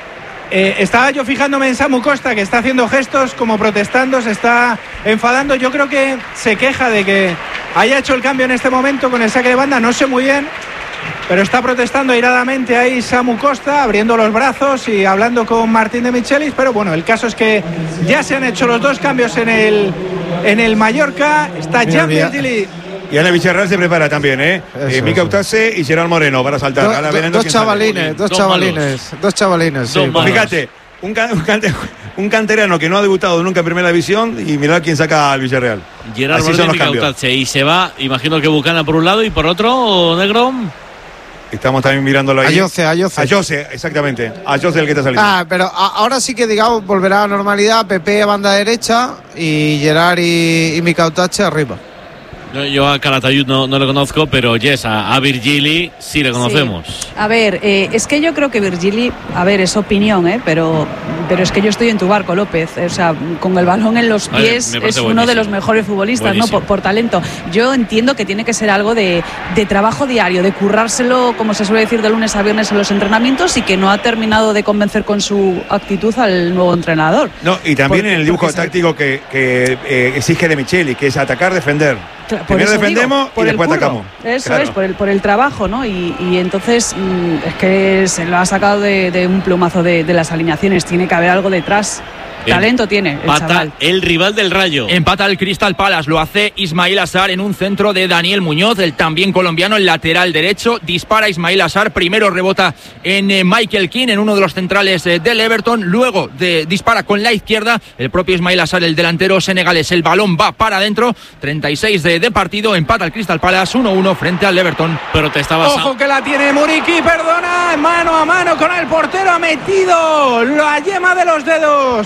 Eh, estaba yo fijándome en Samu Costa, que está haciendo gestos como protestando, se está enfadando. Yo creo que se queja de que haya hecho el cambio en este momento con el saque de banda. No sé muy bien, pero está protestando airadamente ahí Samu Costa, abriendo los brazos y hablando con Martín de Michelis. Pero bueno, el caso es que ya se han hecho los dos cambios en el, en el Mallorca. Está Jan Virgili. Y Ana Villarreal se prepara también, ¿eh? eh Mica Utase y Gerard Moreno para saltar. Do, Ahora do, dos chavalines, dos, dos chavalines, dos chavalines. Sí. Pues fíjate, un, can, un, can, un canterano que no ha debutado nunca en primera división y mirad quién saca al Villarreal. Gerard Moreno y Mica Utase. Y se va, imagino que Bucana por un lado y por otro, Negro. Estamos también mirándolo ahí. Ayoce, Ayoce. Ayoce, exactamente. Ayoce el que está saliendo. Ah, pero a, ahora sí que, digamos, volverá a la normalidad. Pepe a banda derecha y Gerard y, y Mica Utase arriba. Yo, yo a Calatayud no, no lo conozco, pero yes, a, a Virgili sí le conocemos. Sí. A ver, eh, es que yo creo que Virgili, a ver, es opinión, ¿eh? pero, pero es que yo estoy en tu barco, López. O sea, con el balón en los pies ver, es uno buenísimo. de los mejores futbolistas, buenísimo. ¿no? Por, por talento. Yo entiendo que tiene que ser algo de, de trabajo diario, de currárselo, como se suele decir, de lunes a viernes en los entrenamientos, y que no ha terminado de convencer con su actitud al nuevo entrenador. No, y también por, en el dibujo táctico que, que eh, exige de Micheli, que es atacar, defender. Claro, primero defendemos digo, y después atacamos. Eso claro. es, por el, por el trabajo, ¿no? Y, y entonces mmm, es que se lo ha sacado de, de un plumazo de, de las alineaciones. Tiene que haber algo detrás. El talento tiene el Pata, chaval. El rival del Rayo. Empata el Crystal Palace, lo hace Ismail Assar en un centro de Daniel Muñoz, el también colombiano, el lateral derecho. Dispara Ismail Assar, primero rebota en eh, Michael Keane, en uno de los centrales eh, del Everton. Luego de, dispara con la izquierda el propio Ismail Assar, el delantero senegalés. El balón va para adentro. treinta y seis de, de partido. Empata el Crystal Palace uno uno frente al Everton. Protestaba. Ojo que la tiene Muriqui, perdona. Mano a mano con el portero. Ha metido la yema de los dedos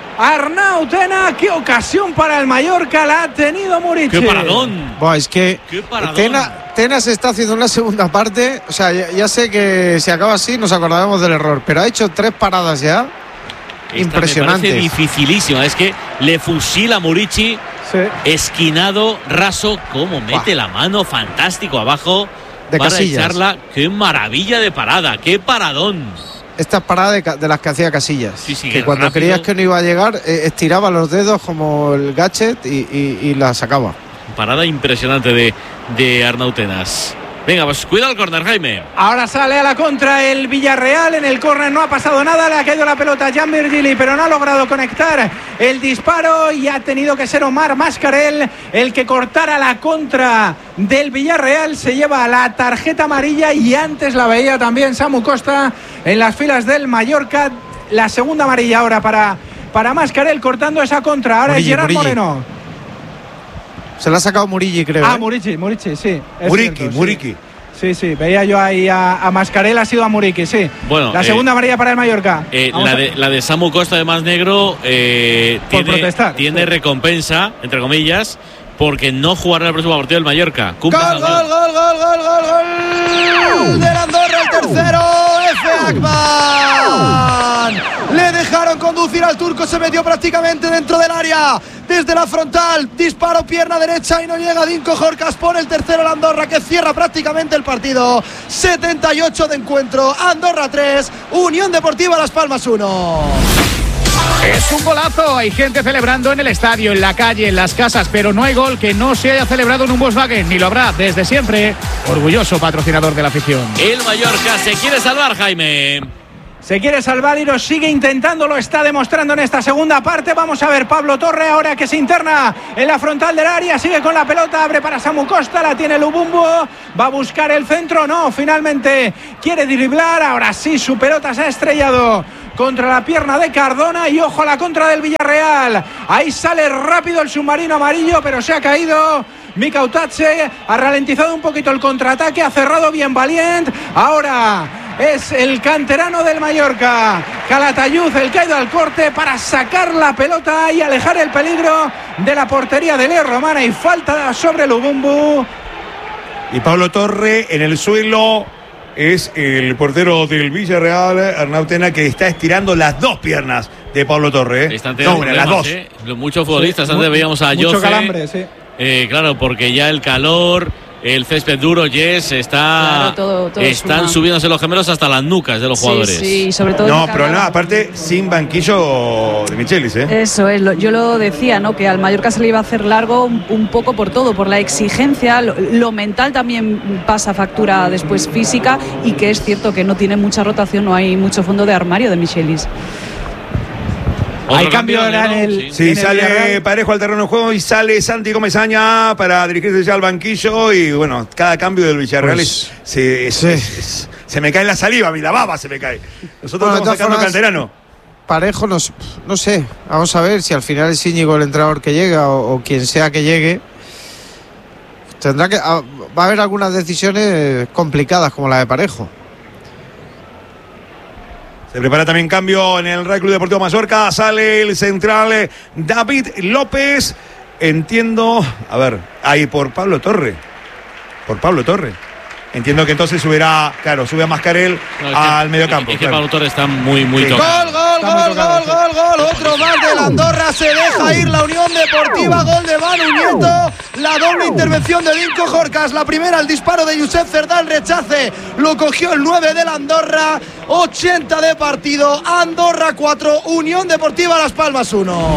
Arnau Tena. Qué ocasión para el Mallorca la ha tenido Muriqui. ¡Qué paradón! Buah, es que Tena, Tena se está haciendo una segunda parte. O sea, ya, ya sé que si acaba así nos acordaremos del error, pero ha hecho tres paradas ya. Esta impresionante. Me parece dificilísima. Es que le fusila Muriqui, sí. Esquinado, raso, cómo mete Buah. la mano, fantástico abajo de para Casillas. echarla. ¡Qué maravilla de parada! ¡Qué paradón! Estas paradas de, de las que hacía Casillas, sí, sí, que cuando rápido. creías que no iba a llegar, eh, estiraba los dedos como el gadget y, y, y la sacaba. Parada impresionante de, de Arnau Tenas. Venga, pues cuida el córner, Jaime. Ahora sale a la contra el Villarreal. En el córner no ha pasado nada. Le ha caído la pelota a Jan Virgili, pero no ha logrado conectar el disparo. Y ha tenido que ser Omar Mascarell el que cortara la contra del Villarreal. Se lleva la tarjeta amarilla. Y antes la veía también Samu Costa en las filas del Mallorca. La segunda amarilla ahora para, para Mascarell cortando esa contra. Ahora Murilli, es Gerard Murilli. Moreno. Se la ha sacado Murilli, creo. Ah, ¿eh? Muriqui, Muriqui, sí. Muriqui, Muriqui. Sí, sí, veía yo ahí a, a Mascarell, ha sido a Muriqui, sí. Bueno, la segunda eh, amarilla para el Mallorca. Eh, la, de, la de Samu Costa de Más Negro eh, Por tiene, protestar, tiene sí. recompensa, entre comillas, porque no jugará el próximo partido del Mallorca. ¡Gol, gol, gol, gol, gol, gol, gol! ¡Del Andorra el tercero! ¡F. Akman! Le dejaron conducir al turco, se metió prácticamente dentro del área. Desde la frontal, disparo pierna derecha y no llega. Dinko Jorcas pone el tercero al Andorra, que cierra prácticamente el partido. setenta y ocho de encuentro, Andorra tres, Unión Deportiva Las Palmas uno. Es un golazo, hay gente celebrando en el estadio, en la calle, en las casas, pero no hay gol que no se haya celebrado en un Volkswagen, ni lo habrá desde siempre. Orgulloso patrocinador de la afición. El Mallorca se quiere salvar, Jaime. Se quiere salvar y lo sigue intentando, lo está demostrando en esta segunda parte. Vamos a ver Pablo Torre ahora que se interna en la frontal del área, sigue con la pelota, abre para Samu Costa, la tiene Lubumbo, va a buscar el centro, no, finalmente quiere driblar, ahora sí su pelota se ha estrellado contra la pierna de Cardona y ojo a la contra del Villarreal. Ahí sale rápido el submarino amarillo, pero se ha caído Mika Utache, ha ralentizado un poquito el contraataque, ha cerrado bien Valiente. Ahora es el canterano del Mallorca, Calatayud, el que ha ido al corte para sacar la pelota y alejar el peligro de la portería de Leo Romana, y falta sobre Lubumbu. Y Pablo Torre en el suelo es el portero del Villarreal, Arnau Tena, que está estirando las dos piernas de Pablo Torre. Están no, una, las dos. ¿eh? Muchos futbolistas, antes Mu- veíamos a mucho Jose. calambre, sí. Eh, claro, porque ya el calor, el césped duro, Yes, está, Claro, todo- todo están suma. subiéndose los gemelos hasta las nucas de los Sí, jugadores. sí, sobre todo No, en pero cada- no, aparte sin banquillo de Michelis, ¿eh? Eso es, lo- yo lo decía, ¿no? Que al Mallorca se le iba a hacer largo un, un poco por todo, por la exigencia, lo, lo mental también pasa factura después física, y que es cierto que no tiene mucha rotación, no hay mucho fondo de armario de Michelis. Hay cambio en ¿no? el, Sí. Sí, en el sale Villarreal. Parejo al terreno de juego y sale Santi Comesaña para dirigirse ya al banquillo. Y bueno, cada cambio del Villarreal Pues, es, se, es- sí. es- es- se me cae la saliva, mi la baba se me cae. Nosotros Bueno, de estamos todas sacando formas, canterano. Parejo, no, s- no sé, vamos a ver si al final es Íñigo el entrenador que llega o, o quien sea que llegue. Tendrá que ah, va a haber algunas decisiones complicadas como la de Parejo. Se prepara también cambio en el Real Club Deportivo Mallorca. Sale el central eh, David López. Entiendo, a ver, ahí por Pablo Torre. Por Pablo Torre. Entiendo que entonces subirá, claro, sube a Mascarel No, es que- al mediocampo. Es que claro. Pablo Torres está muy, muy Sí. tocado. Gol, gol, Está muy gol, tocado, gol, sí. gol, gol. Otro más del Andorra. Se deja ir la Unión Deportiva. Gol de Manu Nieto. La doble intervención de Vinco Jorcas. La primera, el disparo de Josep Cerdá. El rechace lo cogió el nueve del Andorra. ochenta de partido. Andorra cuatro. Unión Deportiva Las Palmas uno.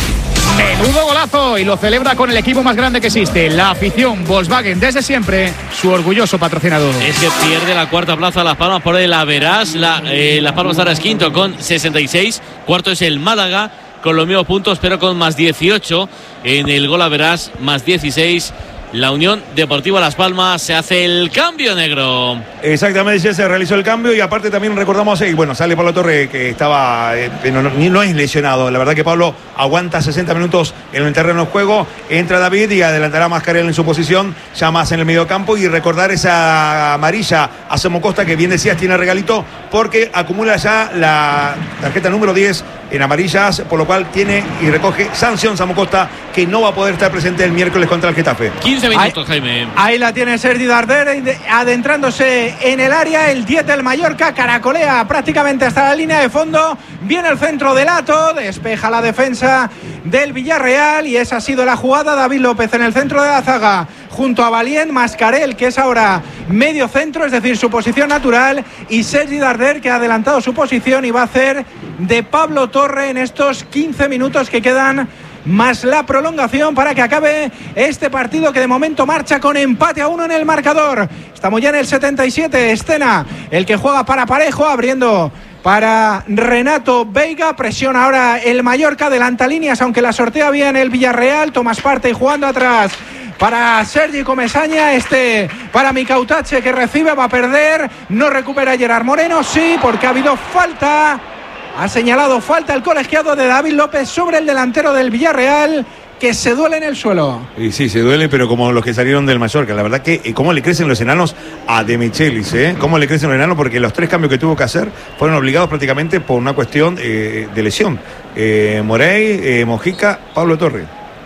Menudo golazo, y lo celebra con el equipo más grande que existe, la afición Volkswagen, desde siempre su orgulloso patrocinador. Es que pierde la cuarta plaza Las Palmas por el Averás. La, eh, Las Palmas ahora es quinto con sesenta y seis. Cuarto es el Málaga con los mismos puntos, pero con más dieciocho. En el gol Averás, más dieciséis. La Unión Deportiva Las Palmas se hace el cambio, negro. Exactamente, ya se realizó el cambio y aparte también recordamos, y bueno, sale Pablo Torre que estaba, eh, no, no, no es lesionado, la verdad que Pablo aguanta sesenta minutos en el terreno de juego, entra David y adelantará a Mascarel en su posición, ya más en el medio campo, y recordar esa amarilla a Samu Costa que bien decías tiene regalito porque acumula ya la tarjeta número diez en amarillas, por lo cual tiene y recoge sanción Samu Costa, que no va a poder estar presente el miércoles contra el Getafe. quince minutos, Jaime. Ahí la tiene Sergi Darder adentrándose en el área, el diez del Mallorca, caracolea prácticamente hasta la línea de fondo, viene el centro de Lato, despeja la defensa del Villarreal y esa ha sido la jugada. David López en el centro de la zaga junto a Valient, Mascarel, que es ahora medio centro, es decir, su posición natural, y Sergi Darder, que ha adelantado su posición y va a hacer de Pablo Torre en estos quince minutos que quedan más la prolongación para que acabe este partido, que de momento marcha con empate a uno en el marcador. Estamos ya en el setenta y siete. Estena, el que juega para Parejo, abriendo para Renato Veiga. Presiona ahora el Mallorca, adelanta líneas, aunque la sortea bien el Villarreal. Tomás parte y jugando atrás para Sergi Comesaña, este para Micautache, que recibe, va a perder, no recupera Gerard Moreno, sí, porque ha habido falta. Ha señalado falta el colegiado de David López sobre el delantero del Villarreal, que se duele en el suelo. Y sí, se duele, pero como los que salieron del Mallorca. La verdad que eh, cómo le crecen los enanos a De Michelis, ¿eh? Cómo le crecen los enanos, porque los tres cambios que tuvo que hacer fueron obligados prácticamente por una cuestión eh, de lesión. Eh, Morey, eh, Mojica, Pablo Torre.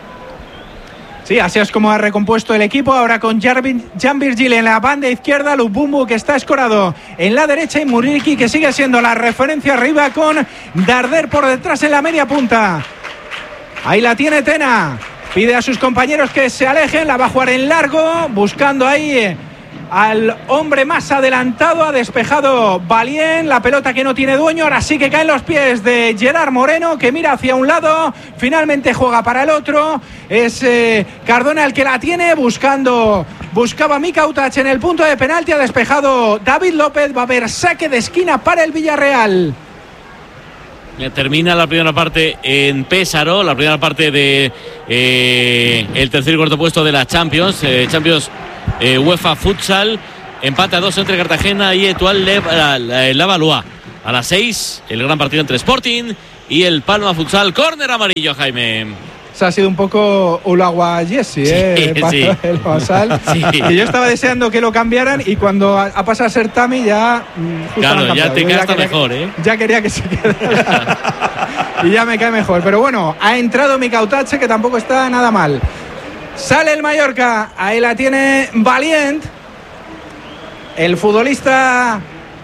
Sí, así es como ha recompuesto el equipo, ahora con Jan Virgil en la banda izquierda, Lubumbu, que está escorado en la derecha, y Muriqui, que sigue siendo la referencia arriba, con Darder por detrás en la media punta. Ahí la tiene Tena, pide a sus compañeros que se alejen, la va a jugar en largo, buscando ahí al hombre más adelantado, ha despejado Valien, la pelota que no tiene dueño, ahora sí que caen los pies de Gerard Moreno, que mira hacia un lado, finalmente juega para el otro, es eh, Cardona el que la tiene, buscando, buscaba Mika Utach en el punto de penalti, ha despejado David López, va a haber saque de esquina para el Villarreal. Termina la primera parte en Pésaro, la primera parte de eh, el tercer y cuarto puesto de la Champions, eh, Champions eh, UEFA Futsal, empate a dos entre Cartagena y Etoile Levallois. A las seis, el gran partido entre Sporting y el Palma Futsal, córner amarillo, Jaime. Se ha sido un poco Ulawa Jesse, ¿eh? Sí, sí. El Basal. Sí. Y yo estaba deseando que lo cambiaran y cuando ha, ha pasado a ser Tami ya... Justo claro, ya te yo cae ya hasta quería mejor, que, ¿eh? Ya quería que se quedara. Y ya me cae mejor. Pero bueno, ha entrado Mika Utach, que tampoco está nada mal. Sale el Mallorca, ahí la tiene Valient. El futbolista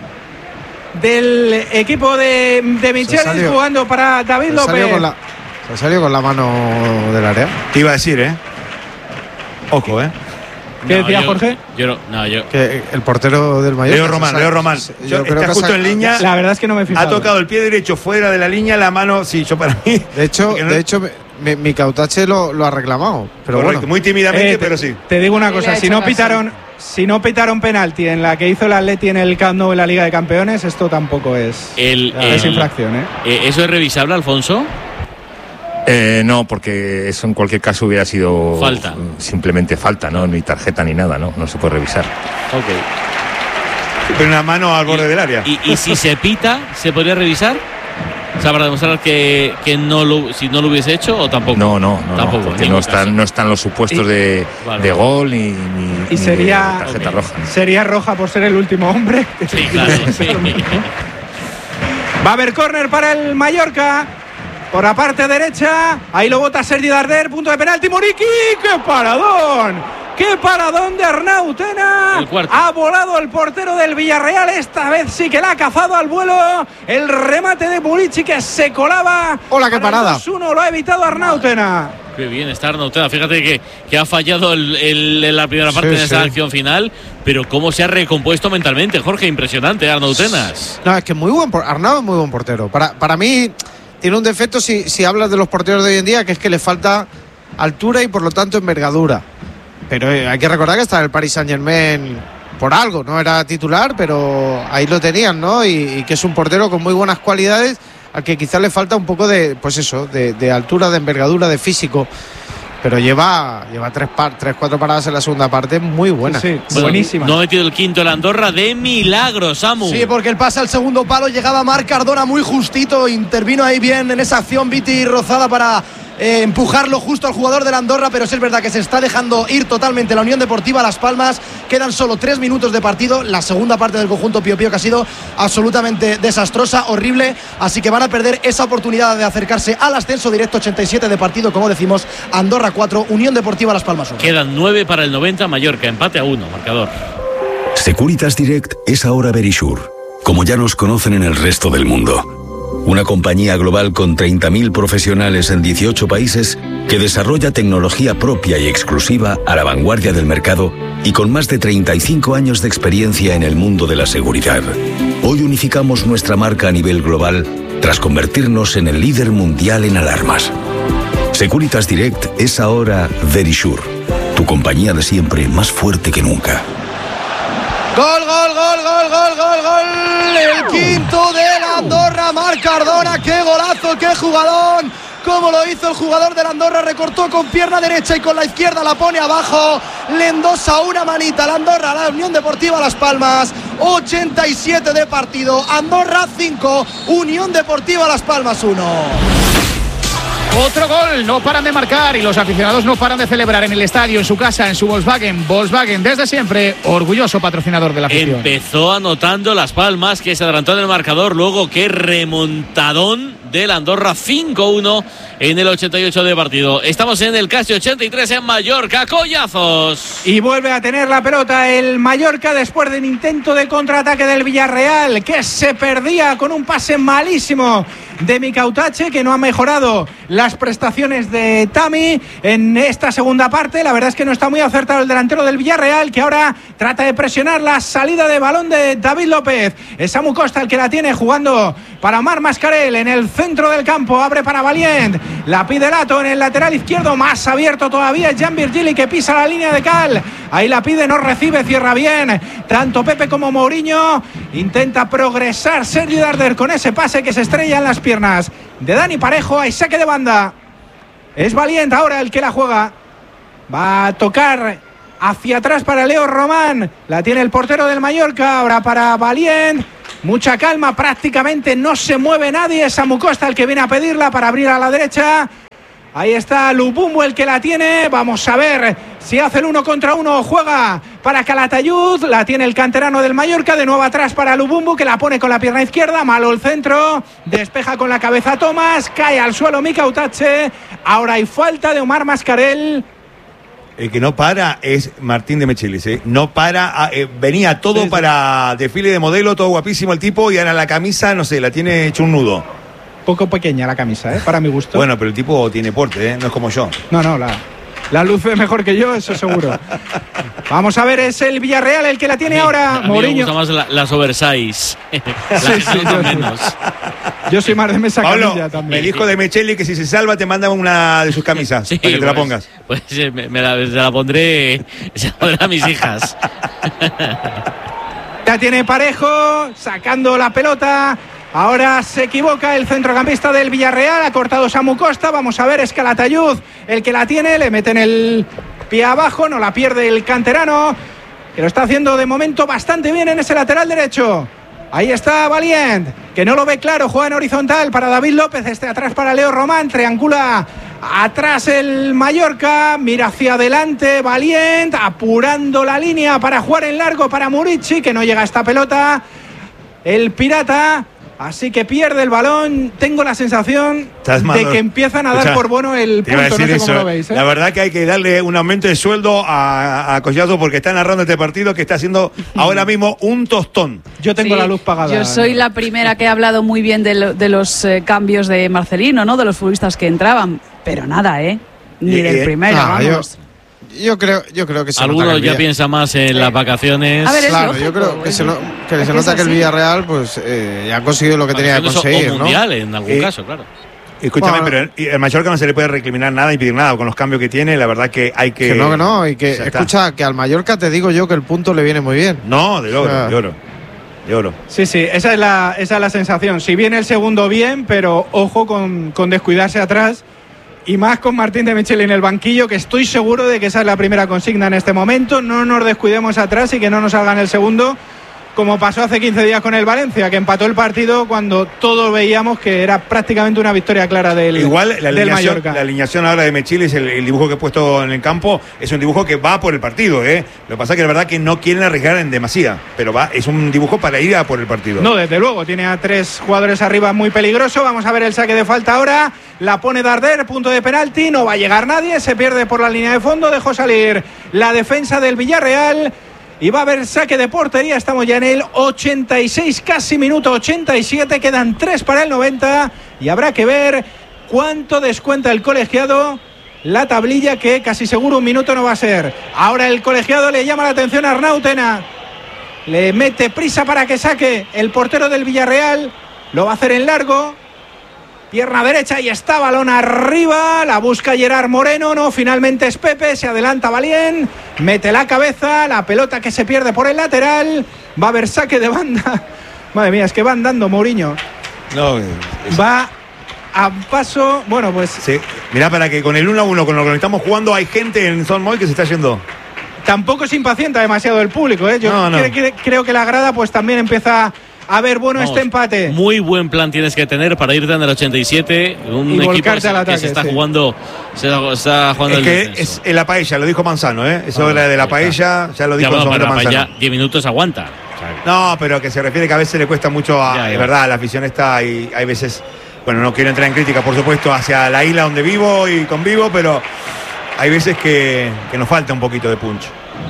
del equipo de, de Michelis jugando para David López. Se ha salido con la mano del área. Te iba a decir, ¿eh? Ojo, ¿eh? ¿Qué No, decía yo- Jorge? Yo no, no, yo. Que el portero del Mallorca. Leo Román, Leo Román. Yo Yo- creo está que justo sa- en línea. La verdad es que no me he Ha fijado. tocado el pie derecho fuera de la línea, la mano, sí, yo para mí. De hecho, Porque no- de hecho mi, mi Cautache lo, lo ha reclamado. Pero Correcto, bueno. muy tímidamente, Eh, te- pero sí. Te digo una Y le cosa, ha si hecho no caso. pitaron, si no pitaron penalti en la que hizo el Atleti en el Camp Nou en la Liga de Campeones, esto tampoco es, El, es el- infracción, ¿eh? eh, ¿Eso es revisable, Alfonso? Eh, no, porque eso en cualquier caso hubiera sido Falta. simplemente falta, ¿no? Ni tarjeta ni nada, ¿no? No se puede revisar. Ok. Pero una mano al borde del área. ¿Y, y si se pita, se podría revisar? O sea, para demostrar que, que no lo, si no lo hubiese hecho o tampoco. No, no, no, Tampoco, no, en porque ningún no están, caso. no están los supuestos Y- de, Vale. de gol ni, ni, Y ni sería- de tarjeta Ok. roja. Sería roja por ser el último hombre. Sí, claro. sí. Va a haber córner para el Mallorca. Por la parte derecha. Ahí lo bota Sergi Darder. Punto de penalti. Muriqui. ¡Qué paradón! ¡Qué paradón de Arnau Tena! El cuarto. Ha volado el portero del Villarreal. Esta vez sí que la ha cazado al vuelo. El remate de Muriqui que se colaba. Hola, qué Para el parada. dos uno lo ha evitado Arnau Tena. Qué bien está Arnau Tena. Fíjate que, que ha fallado el, el- en la primera parte Sí, de esa sí. acción final, pero cómo se ha recompuesto mentalmente, Jorge. Impresionante, Arnau Tenas. No, es que muy buen por- Arnau es muy buen portero. Para, para mí tiene un defecto si, si hablas de los porteros de hoy en día, que es que le falta altura y por lo tanto envergadura. Pero eh, hay que recordar que está en el Paris Saint-Germain por algo, no era titular, pero ahí lo tenían, ¿no? Y, y que es un portero con muy buenas cualidades, al que quizás le falta un poco de, pues eso, de, de altura, de envergadura, de físico. Pero lleva, lleva tres, par, tres, cuatro paradas en la segunda parte muy buenas. Sí, sí, Bueno, buenísima. No ha metido el quinto el Andorra de milagro, Samu. Sí, porque el pase al segundo palo llegaba Marc Cardona muy justito, intervino ahí bien en esa acción Viti Rozada para eh, empujarlo justo al jugador del Andorra, pero sí es verdad que se está dejando ir totalmente la Unión Deportiva Las Palmas. Quedan solo tres minutos de partido, la segunda parte del conjunto Pío Pío que ha sido absolutamente desastrosa, horrible, así que van a perder esa oportunidad de acercarse al ascenso directo. Ochenta y siete de partido, como decimos, Andorra cuatro, Unión Deportiva Las Palmas uno. Quedan nueve para el noventa, Mallorca, empate a uno, marcador. Securitas Direct es ahora Verisure, como ya nos conocen en el resto del mundo. Una compañía global con treinta mil profesionales en dieciocho países que desarrolla tecnología propia y exclusiva a la vanguardia del mercado y con más de treinta y cinco años de experiencia en el mundo de la seguridad. Hoy unificamos nuestra marca a nivel global tras convertirnos en el líder mundial en alarmas. Securitas Direct es ahora Verisure, tu compañía de siempre más fuerte que nunca. Gol, gol, gol, gol, gol, gol, gol. El quinto del Andorra, Marc Cardona. Qué golazo, qué jugadón. Como lo hizo el jugador del Andorra, recortó con pierna derecha y con la izquierda la pone abajo. Le endosa una manita al Andorra, a la Unión Deportiva Las Palmas. ochenta y siete de partido. Andorra cinco, Unión Deportiva Las Palmas uno. Otro gol, no paran de marcar y los aficionados no paran de celebrar en el estadio, en su casa, en su Volkswagen. Volkswagen, desde siempre, orgulloso patrocinador de la afición. Empezó anotando Las Palmas, que se adelantó en el marcador. Luego, qué remontadón del Andorra, cinco uno en el ochenta y ocho de partido. Estamos en el casi ochenta y tres en Mallorca. Collazos. Y vuelve a tener la pelota el Mallorca después del intento de contraataque del Villarreal, que se perdía con un pase malísimo de Mika Utache, que no ha mejorado las prestaciones de Tami en esta segunda parte. La verdad es que no está muy acertado el delantero del Villarreal, que ahora trata de presionar la salida de balón de David López. Es Samu Costa el que la tiene, jugando para Omar Mascarell en el centro del campo. Abre para Valient, la pide Lato en el lateral izquierdo, más abierto todavía es Jan Virgili, que pisa la línea de cal. Ahí la pide, no recibe, cierra bien tanto Pepe como Mourinho. Intenta progresar Sergi Darder con ese pase que se estrella en las piernas de Dani Parejo. Hay saque de banda. Es Valient ahora el que la juega. Va a tocar hacia atrás para Leo Román. La tiene el portero del Mallorca. Ahora para Valient. Mucha calma, prácticamente no se mueve nadie. Es Samu Costa el que viene a pedirla para abrir a la derecha. Ahí está Lubumbo el que la tiene. Vamos a ver si hace el uno contra uno. Juega para Calatayud. La tiene el canterano del Mallorca. De nuevo atrás para Lubumbo, que la pone con la pierna izquierda. Malo el centro. Despeja con la cabeza Tomás. Cae al suelo Mika Utache. Ahora hay falta de Omar Mascarell. El que no para es Martín de Mechelis, ¿eh? No para, eh, venía todo sí, sí. para desfile de modelo, todo guapísimo el tipo, y ahora la camisa, no sé, la tiene hecho un nudo. Poco pequeña la camisa, ¿eh? Para mi gusto. Bueno, pero el tipo tiene porte, ¿eh? No es como yo. No, no, la, la luce mejor que yo, eso seguro. Vamos a ver, es el Villarreal el que la tiene sí, ahora. A mí Mourinho. me gustan más la, las oversize. Las sí, sí, yo, menos. Yo soy más de mesa Pablo, camilla también. El hijo de Mecheli, que si se salva te manda una de sus camisas sí, para que te pues, la pongas. Pues me, me la, se la pondré, se la pondré a mis hijas. Ya tiene Parejo, sacando la pelota. Ahora se equivoca el centrocampista del Villarreal. Ha cortado Samu Costa. Vamos a ver, es Calatayud el que la tiene. Le meten el pie abajo. No la pierde el canterano, que lo está haciendo de momento bastante bien en ese lateral derecho. Ahí está Valient, que no lo ve claro. Juega en horizontal para David López. Este atrás para Leo Román. Triangula atrás el Mallorca. Mira hacia adelante Valient, apurando la línea para jugar en largo para Murici, que no llega a esta pelota el Pirata. Así que pierde el balón. Tengo la sensación de que empiezan a dar Escucha, por bueno el punto. No sé cómo lo veis, ¿eh? La verdad que hay que darle un aumento de sueldo a, a Collado, porque está narrando este partido que está haciendo ahora mismo un tostón. Yo tengo sí, la luz pagada. Yo soy la primera que ha hablado muy bien de, lo, de los eh, cambios de Marcelino, ¿no? De los futbolistas que entraban. Pero nada, ¿eh? Ni eh, del primero, ah, vamos. Yo... Yo creo, yo creo que se algunos ya piensan más en sí. las vacaciones. A ver, claro, lógico, yo creo que se, no, que se nota que el Villarreal pues eh, ya ha conseguido lo que tenía que conseguir, o ¿no? mundial, en algún eh, caso, claro. Escúchame, bueno, pero el Mallorca no se le puede recriminar nada y pedir nada con los cambios que tiene. La verdad que hay que. Que no, que no, y que escucha está. que al Mallorca te digo yo que el punto le viene muy bien. No, de oro, o sea, de oro. De oro. Sí, sí, esa es la, esa es la sensación. Si viene el segundo bien, pero ojo con, con descuidarse atrás. Y más con Martín de Micheli en el banquillo, que estoy seguro de que esa es la primera consigna en este momento. No nos descuidemos atrás y que no nos salga en el segundo, como pasó hace quince días con el Valencia, que empató el partido cuando todos veíamos que era prácticamente una victoria clara del, Igual, la del alineación, Mallorca. La alineación ahora de Mechilis, el, el dibujo que he puesto en el campo, es un dibujo que va por el partido, ¿eh? Lo que pasa es que la verdad que no quieren arriesgar en demasía, pero va, es un dibujo para ir a por el partido. No, desde luego, tiene a tres jugadores arriba muy peligroso. Vamos a ver el saque de falta ahora. La pone Darder, punto de penalti, no va a llegar nadie, se pierde por la línea de fondo, dejó salir la defensa del Villarreal. Y va a haber saque de portería. Estamos ya en el ochenta y seis, casi minuto ochenta y siete. Quedan tres para el noventa. Y habrá que ver cuánto descuenta el colegiado. La tablilla, que casi seguro un minuto no va a ser. Ahora el colegiado le llama la atención a Arnau Tena. Le mete prisa para que saque el portero del Villarreal. Lo va a hacer en largo. Pierna derecha y está, balón arriba, la busca Gerard Moreno, no, finalmente es Pepe, se adelanta Valient, mete la cabeza, la pelota que se pierde por el lateral, va a haber saque de banda. Madre mía, es que van dando Mourinho. No, es... Va a paso, bueno, pues... Sí, mirá, para que con el uno a uno, con lo que estamos jugando, hay gente en Son Moy que se está yendo. Tampoco se impacienta demasiado el público, ¿eh? Yo no, no. Creo, creo, creo que la grada pues también empieza... A ver, bueno, Vamos, este empate. Muy buen plan tienes que tener para irte en el ochenta y siete. Un y equipo al ataque, que se está sí. jugando. Se está jugando es el que es en la paella, lo dijo Manzano, ¿eh? Eso ah, de la paella, ya lo dijo ya, bueno, para Manzano. Ya diez minutos aguanta. O sea, no, pero que se refiere que a veces le cuesta mucho, a, ya, es verdad, a la afición está y hay veces. Bueno, no quiero entrar en crítica, por supuesto, hacia la isla donde vivo y convivo, pero hay veces que, que nos falta un poquito de punch.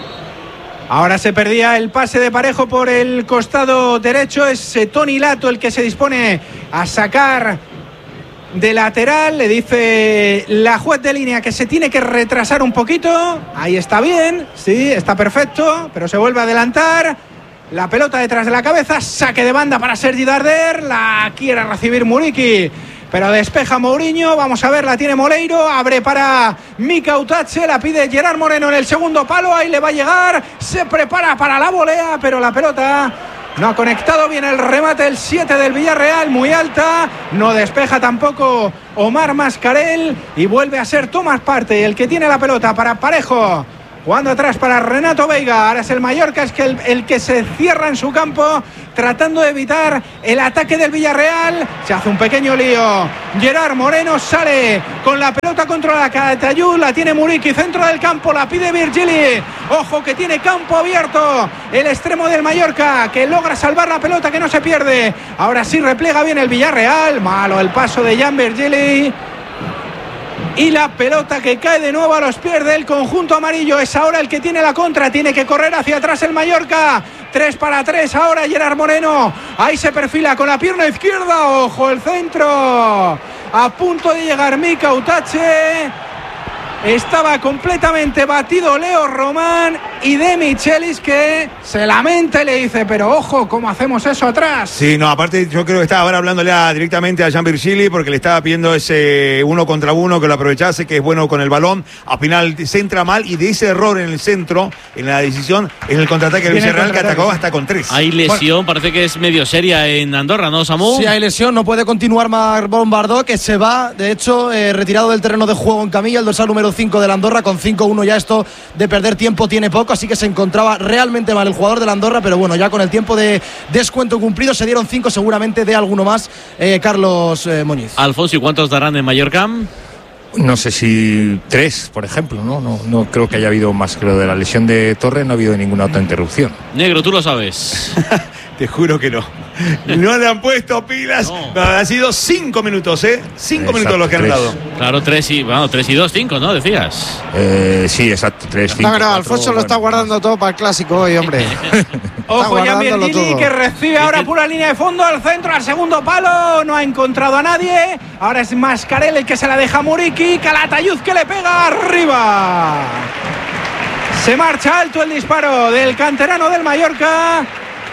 Ahora se perdía el pase de Parejo por el costado derecho. Es Toni Lato el que se dispone a sacar de lateral, le dice la juez de línea que se tiene que retrasar un poquito. Ahí está bien, sí, está perfecto, pero se vuelve a adelantar. La pelota detrás de la cabeza, saque de banda para Sergi Darder, la quiere recibir Muriqui, pero despeja Mourinho. Vamos a ver, la tiene Moleiro, abre para Mika Utache, la pide Gerard Moreno en el segundo palo, ahí le va a llegar, se prepara para la volea, pero la pelota no ha conectado bien el remate. El siete del Villarreal, muy alta, no despeja tampoco Omar Mascarell y vuelve a ser Tomás Partey el que tiene la pelota para Parejo. Jugando atrás para Renato Veiga. Ahora es el Mallorca es que el, el que se cierra en su campo, tratando de evitar el ataque del Villarreal. Se hace un pequeño lío. Gerard Moreno sale con la pelota controlada. Calatayud, la tiene Muriqui, centro del campo, la pide Virgili. Ojo que tiene campo abierto el extremo del Mallorca, que logra salvar la pelota, que no se pierde. Ahora sí repliega bien el Villarreal. Malo el paso de Jan Virgili. Y la pelota que cae de nuevo a los pies del conjunto amarillo. Es ahora el que tiene la contra. Tiene que correr hacia atrás el Mallorca. tres para tres ahora Gerard Moreno. Ahí se perfila con la pierna izquierda. Ojo el centro. A punto de llegar Mika Utache. Estaba completamente batido Leo Román y De Michelis, que se lamenta y le dice, pero ojo, ¿cómo hacemos eso atrás? Sí, no, aparte yo creo que estaba ahora hablándole a, directamente a Jan Virgili, porque le estaba pidiendo ese uno contra uno, que lo aprovechase, que es bueno con el balón. Al final centra mal, y de ese error en el centro, en la decisión, en el contraataque del Villarreal, que atacó hasta con tres. Hay lesión, bueno, parece que es medio seria en Andorra, ¿no, Samu? Sí, hay lesión, no puede continuar Marc Bombardó, que se va, de hecho, eh, retirado del terreno de juego en camilla, el dorsal número cinco de la Andorra. Con cinco uno ya esto de perder tiempo tiene poco, así que se encontraba realmente mal el jugador de la Andorra, pero bueno, ya con el tiempo de descuento cumplido se dieron cinco, seguramente de alguno más, eh, Carlos eh, Muñiz. Alfonso, ¿y cuántos darán en Mallorca? No sé si tres, por ejemplo, ¿no? No, no creo que haya habido más que lo de la lesión de Torres, no ha habido ninguna otra interrupción. Negro, tú lo sabes. Te juro que no. No le han puesto pilas. No. Han sido cinco minutos, ¿eh? Cinco exacto, minutos los que han tres. dado. Claro, tres y, bueno, tres y dos, cinco, ¿no? Decías. Eh, sí, exacto, tres, cinco. No, no, cuatro, Alfonso bueno, lo está guardando más. todo para el clásico hoy, hombre. Ojo, ya Virgili, que recibe ahora pura línea de fondo, al centro, al segundo palo. No ha encontrado a nadie. Ahora es Mascarell el que se la deja a Muriqui. Calatayud que le pega arriba. Se marcha alto el disparo del canterano del Mallorca.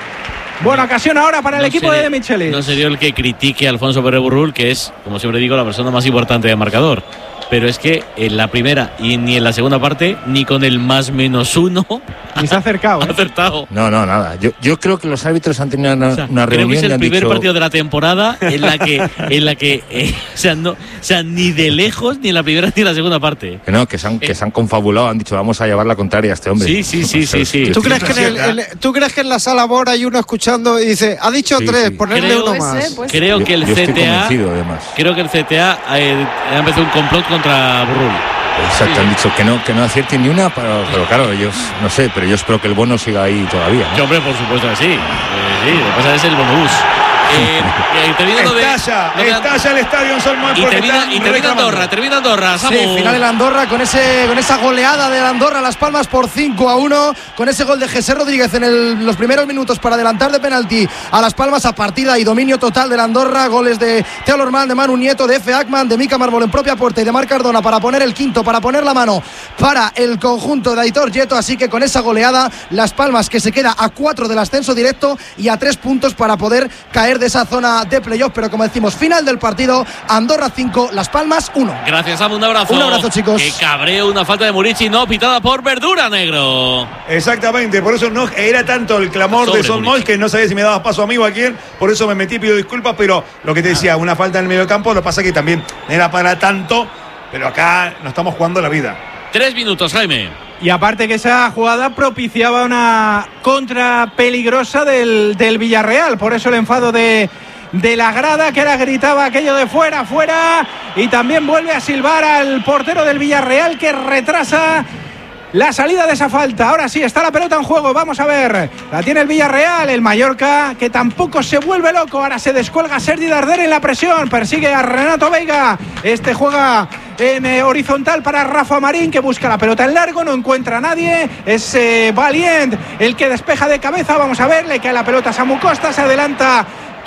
Buena ocasión ahora para el no equipo seré, de De Michelis. No sería el que critique a Alfonso Pérez Burrul, que es, como siempre digo, la persona más importante del marcador. Pero es que en la primera y ni en la segunda parte, ni con el más menos uno, ni se ha acercado. ¿eh? Ha acertado. No, no, nada. Yo, yo creo que los árbitros han tenido una, o sea, una reunión. Creo que es el primer dicho... partido de la temporada en la que, en la que, eh, o sea, no, o sea, ni de lejos, ni en la primera ni en la segunda parte. Que no, que se han, eh. que se han confabulado, han dicho, vamos a llevar la contraria a este hombre. Sí, sí, sí, sí, sí. ¿Tú crees, que en el, el, ¿Tú crees que en la sala Bora hay uno escuchando y dice, ha dicho sí, tres, sí. ponerle creo, uno más? Pues creo que el yo, yo C T A, creo que el C T A eh, ha empezado un complot contra Burrul. Exacto, sí. Han dicho que no, que no acierten ni una, pero, pero claro, ellos, no sé, pero yo espero que el bono siga ahí todavía, ¿no? Sí, hombre, por supuesto que sí. Eh, sí, lo que pasa es el bonus. Eh, eh, terminando de, estalla, no estalla el estadio en Sol y termina, y termina Andorra, termina Andorra, Samu. Sí, final de la Andorra con ese con esa goleada de la Andorra Las Palmas por cinco a uno, con ese gol de José Rodríguez en el, los primeros minutos para adelantar de penalti a Las Palmas, a partida y dominio total de la Andorra, goles de Teo Lormán, de Manu Nieto, de Efe Ackman, de Mika Marbol en propia puerta y de Marc Cardona para poner el quinto, para poner la mano para el conjunto de Aitor Yeto, así que con esa goleada Las Palmas, que se queda a cuatro del ascenso directo y a tres puntos para poder caer de esa zona de playoff, pero como decimos, final del partido, Andorra cinco, Las Palmas uno. Gracias, Samu, un abrazo. Un abrazo, chicos. Qué cabreo, una falta de Muriqui no pitada por Verdura, negro. Exactamente, por eso no era tanto el clamor Sobre de Son Moll, que no sabía si me dabas paso a mí o a quién, por eso me metí, pido disculpas, pero lo que te decía, una falta en el medio del campo, lo pasa que también era para tanto, pero acá nos estamos jugando la vida. Tres minutos, Jaime. Y aparte que esa jugada propiciaba una contra peligrosa del, del Villarreal, por eso el enfado de, de la grada, que ahora gritaba aquello de fuera, fuera, y también vuelve a silbar al portero del Villarreal, que retrasa la salida de esa falta. Ahora sí, está la pelota en juego, vamos a ver, la tiene el Villarreal, el Mallorca, que tampoco se vuelve loco, ahora se descuelga Sergi Darder en la presión, persigue a Renato Veiga, este juega en eh, horizontal para Rafa Marín, que busca la pelota en largo, no encuentra a nadie, es eh, Valient el que despeja de cabeza, vamos a ver, le cae la pelota a Samu Costa, se adelanta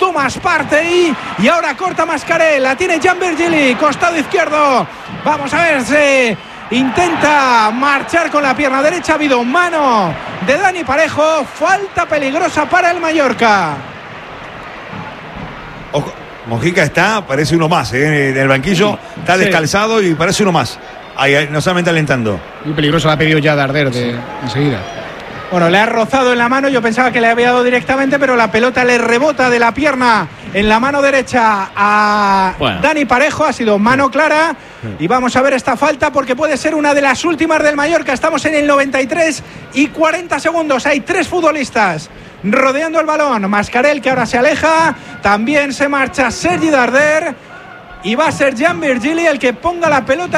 Thomas Partey y ahora corta Mascarell, la tiene Jan Virgili, costado izquierdo. Vamos a ver si intenta marchar con la pierna derecha. Ha habido mano de Dani Parejo, falta peligrosa para el Mallorca. Ojo, Mojica está, parece uno más, ¿eh? En el banquillo, está descalzado sí. Y parece uno más. Ahí, ahí, no solamente alentando. Muy peligroso, la ha pedido ya Darder de enseguida. Bueno, le ha rozado en la mano, yo pensaba que le había dado directamente, pero la pelota le rebota de la pierna en la mano derecha a bueno. Dani Parejo, ha sido mano clara y vamos a ver esta falta porque puede ser una de las últimas del Mallorca. Estamos en el noventa y tres y cuarenta segundos, hay tres futbolistas rodeando el balón. Mascarell, que ahora se aleja, también se marcha Sergi Darder y va a ser Jan Virgili el que ponga la pelota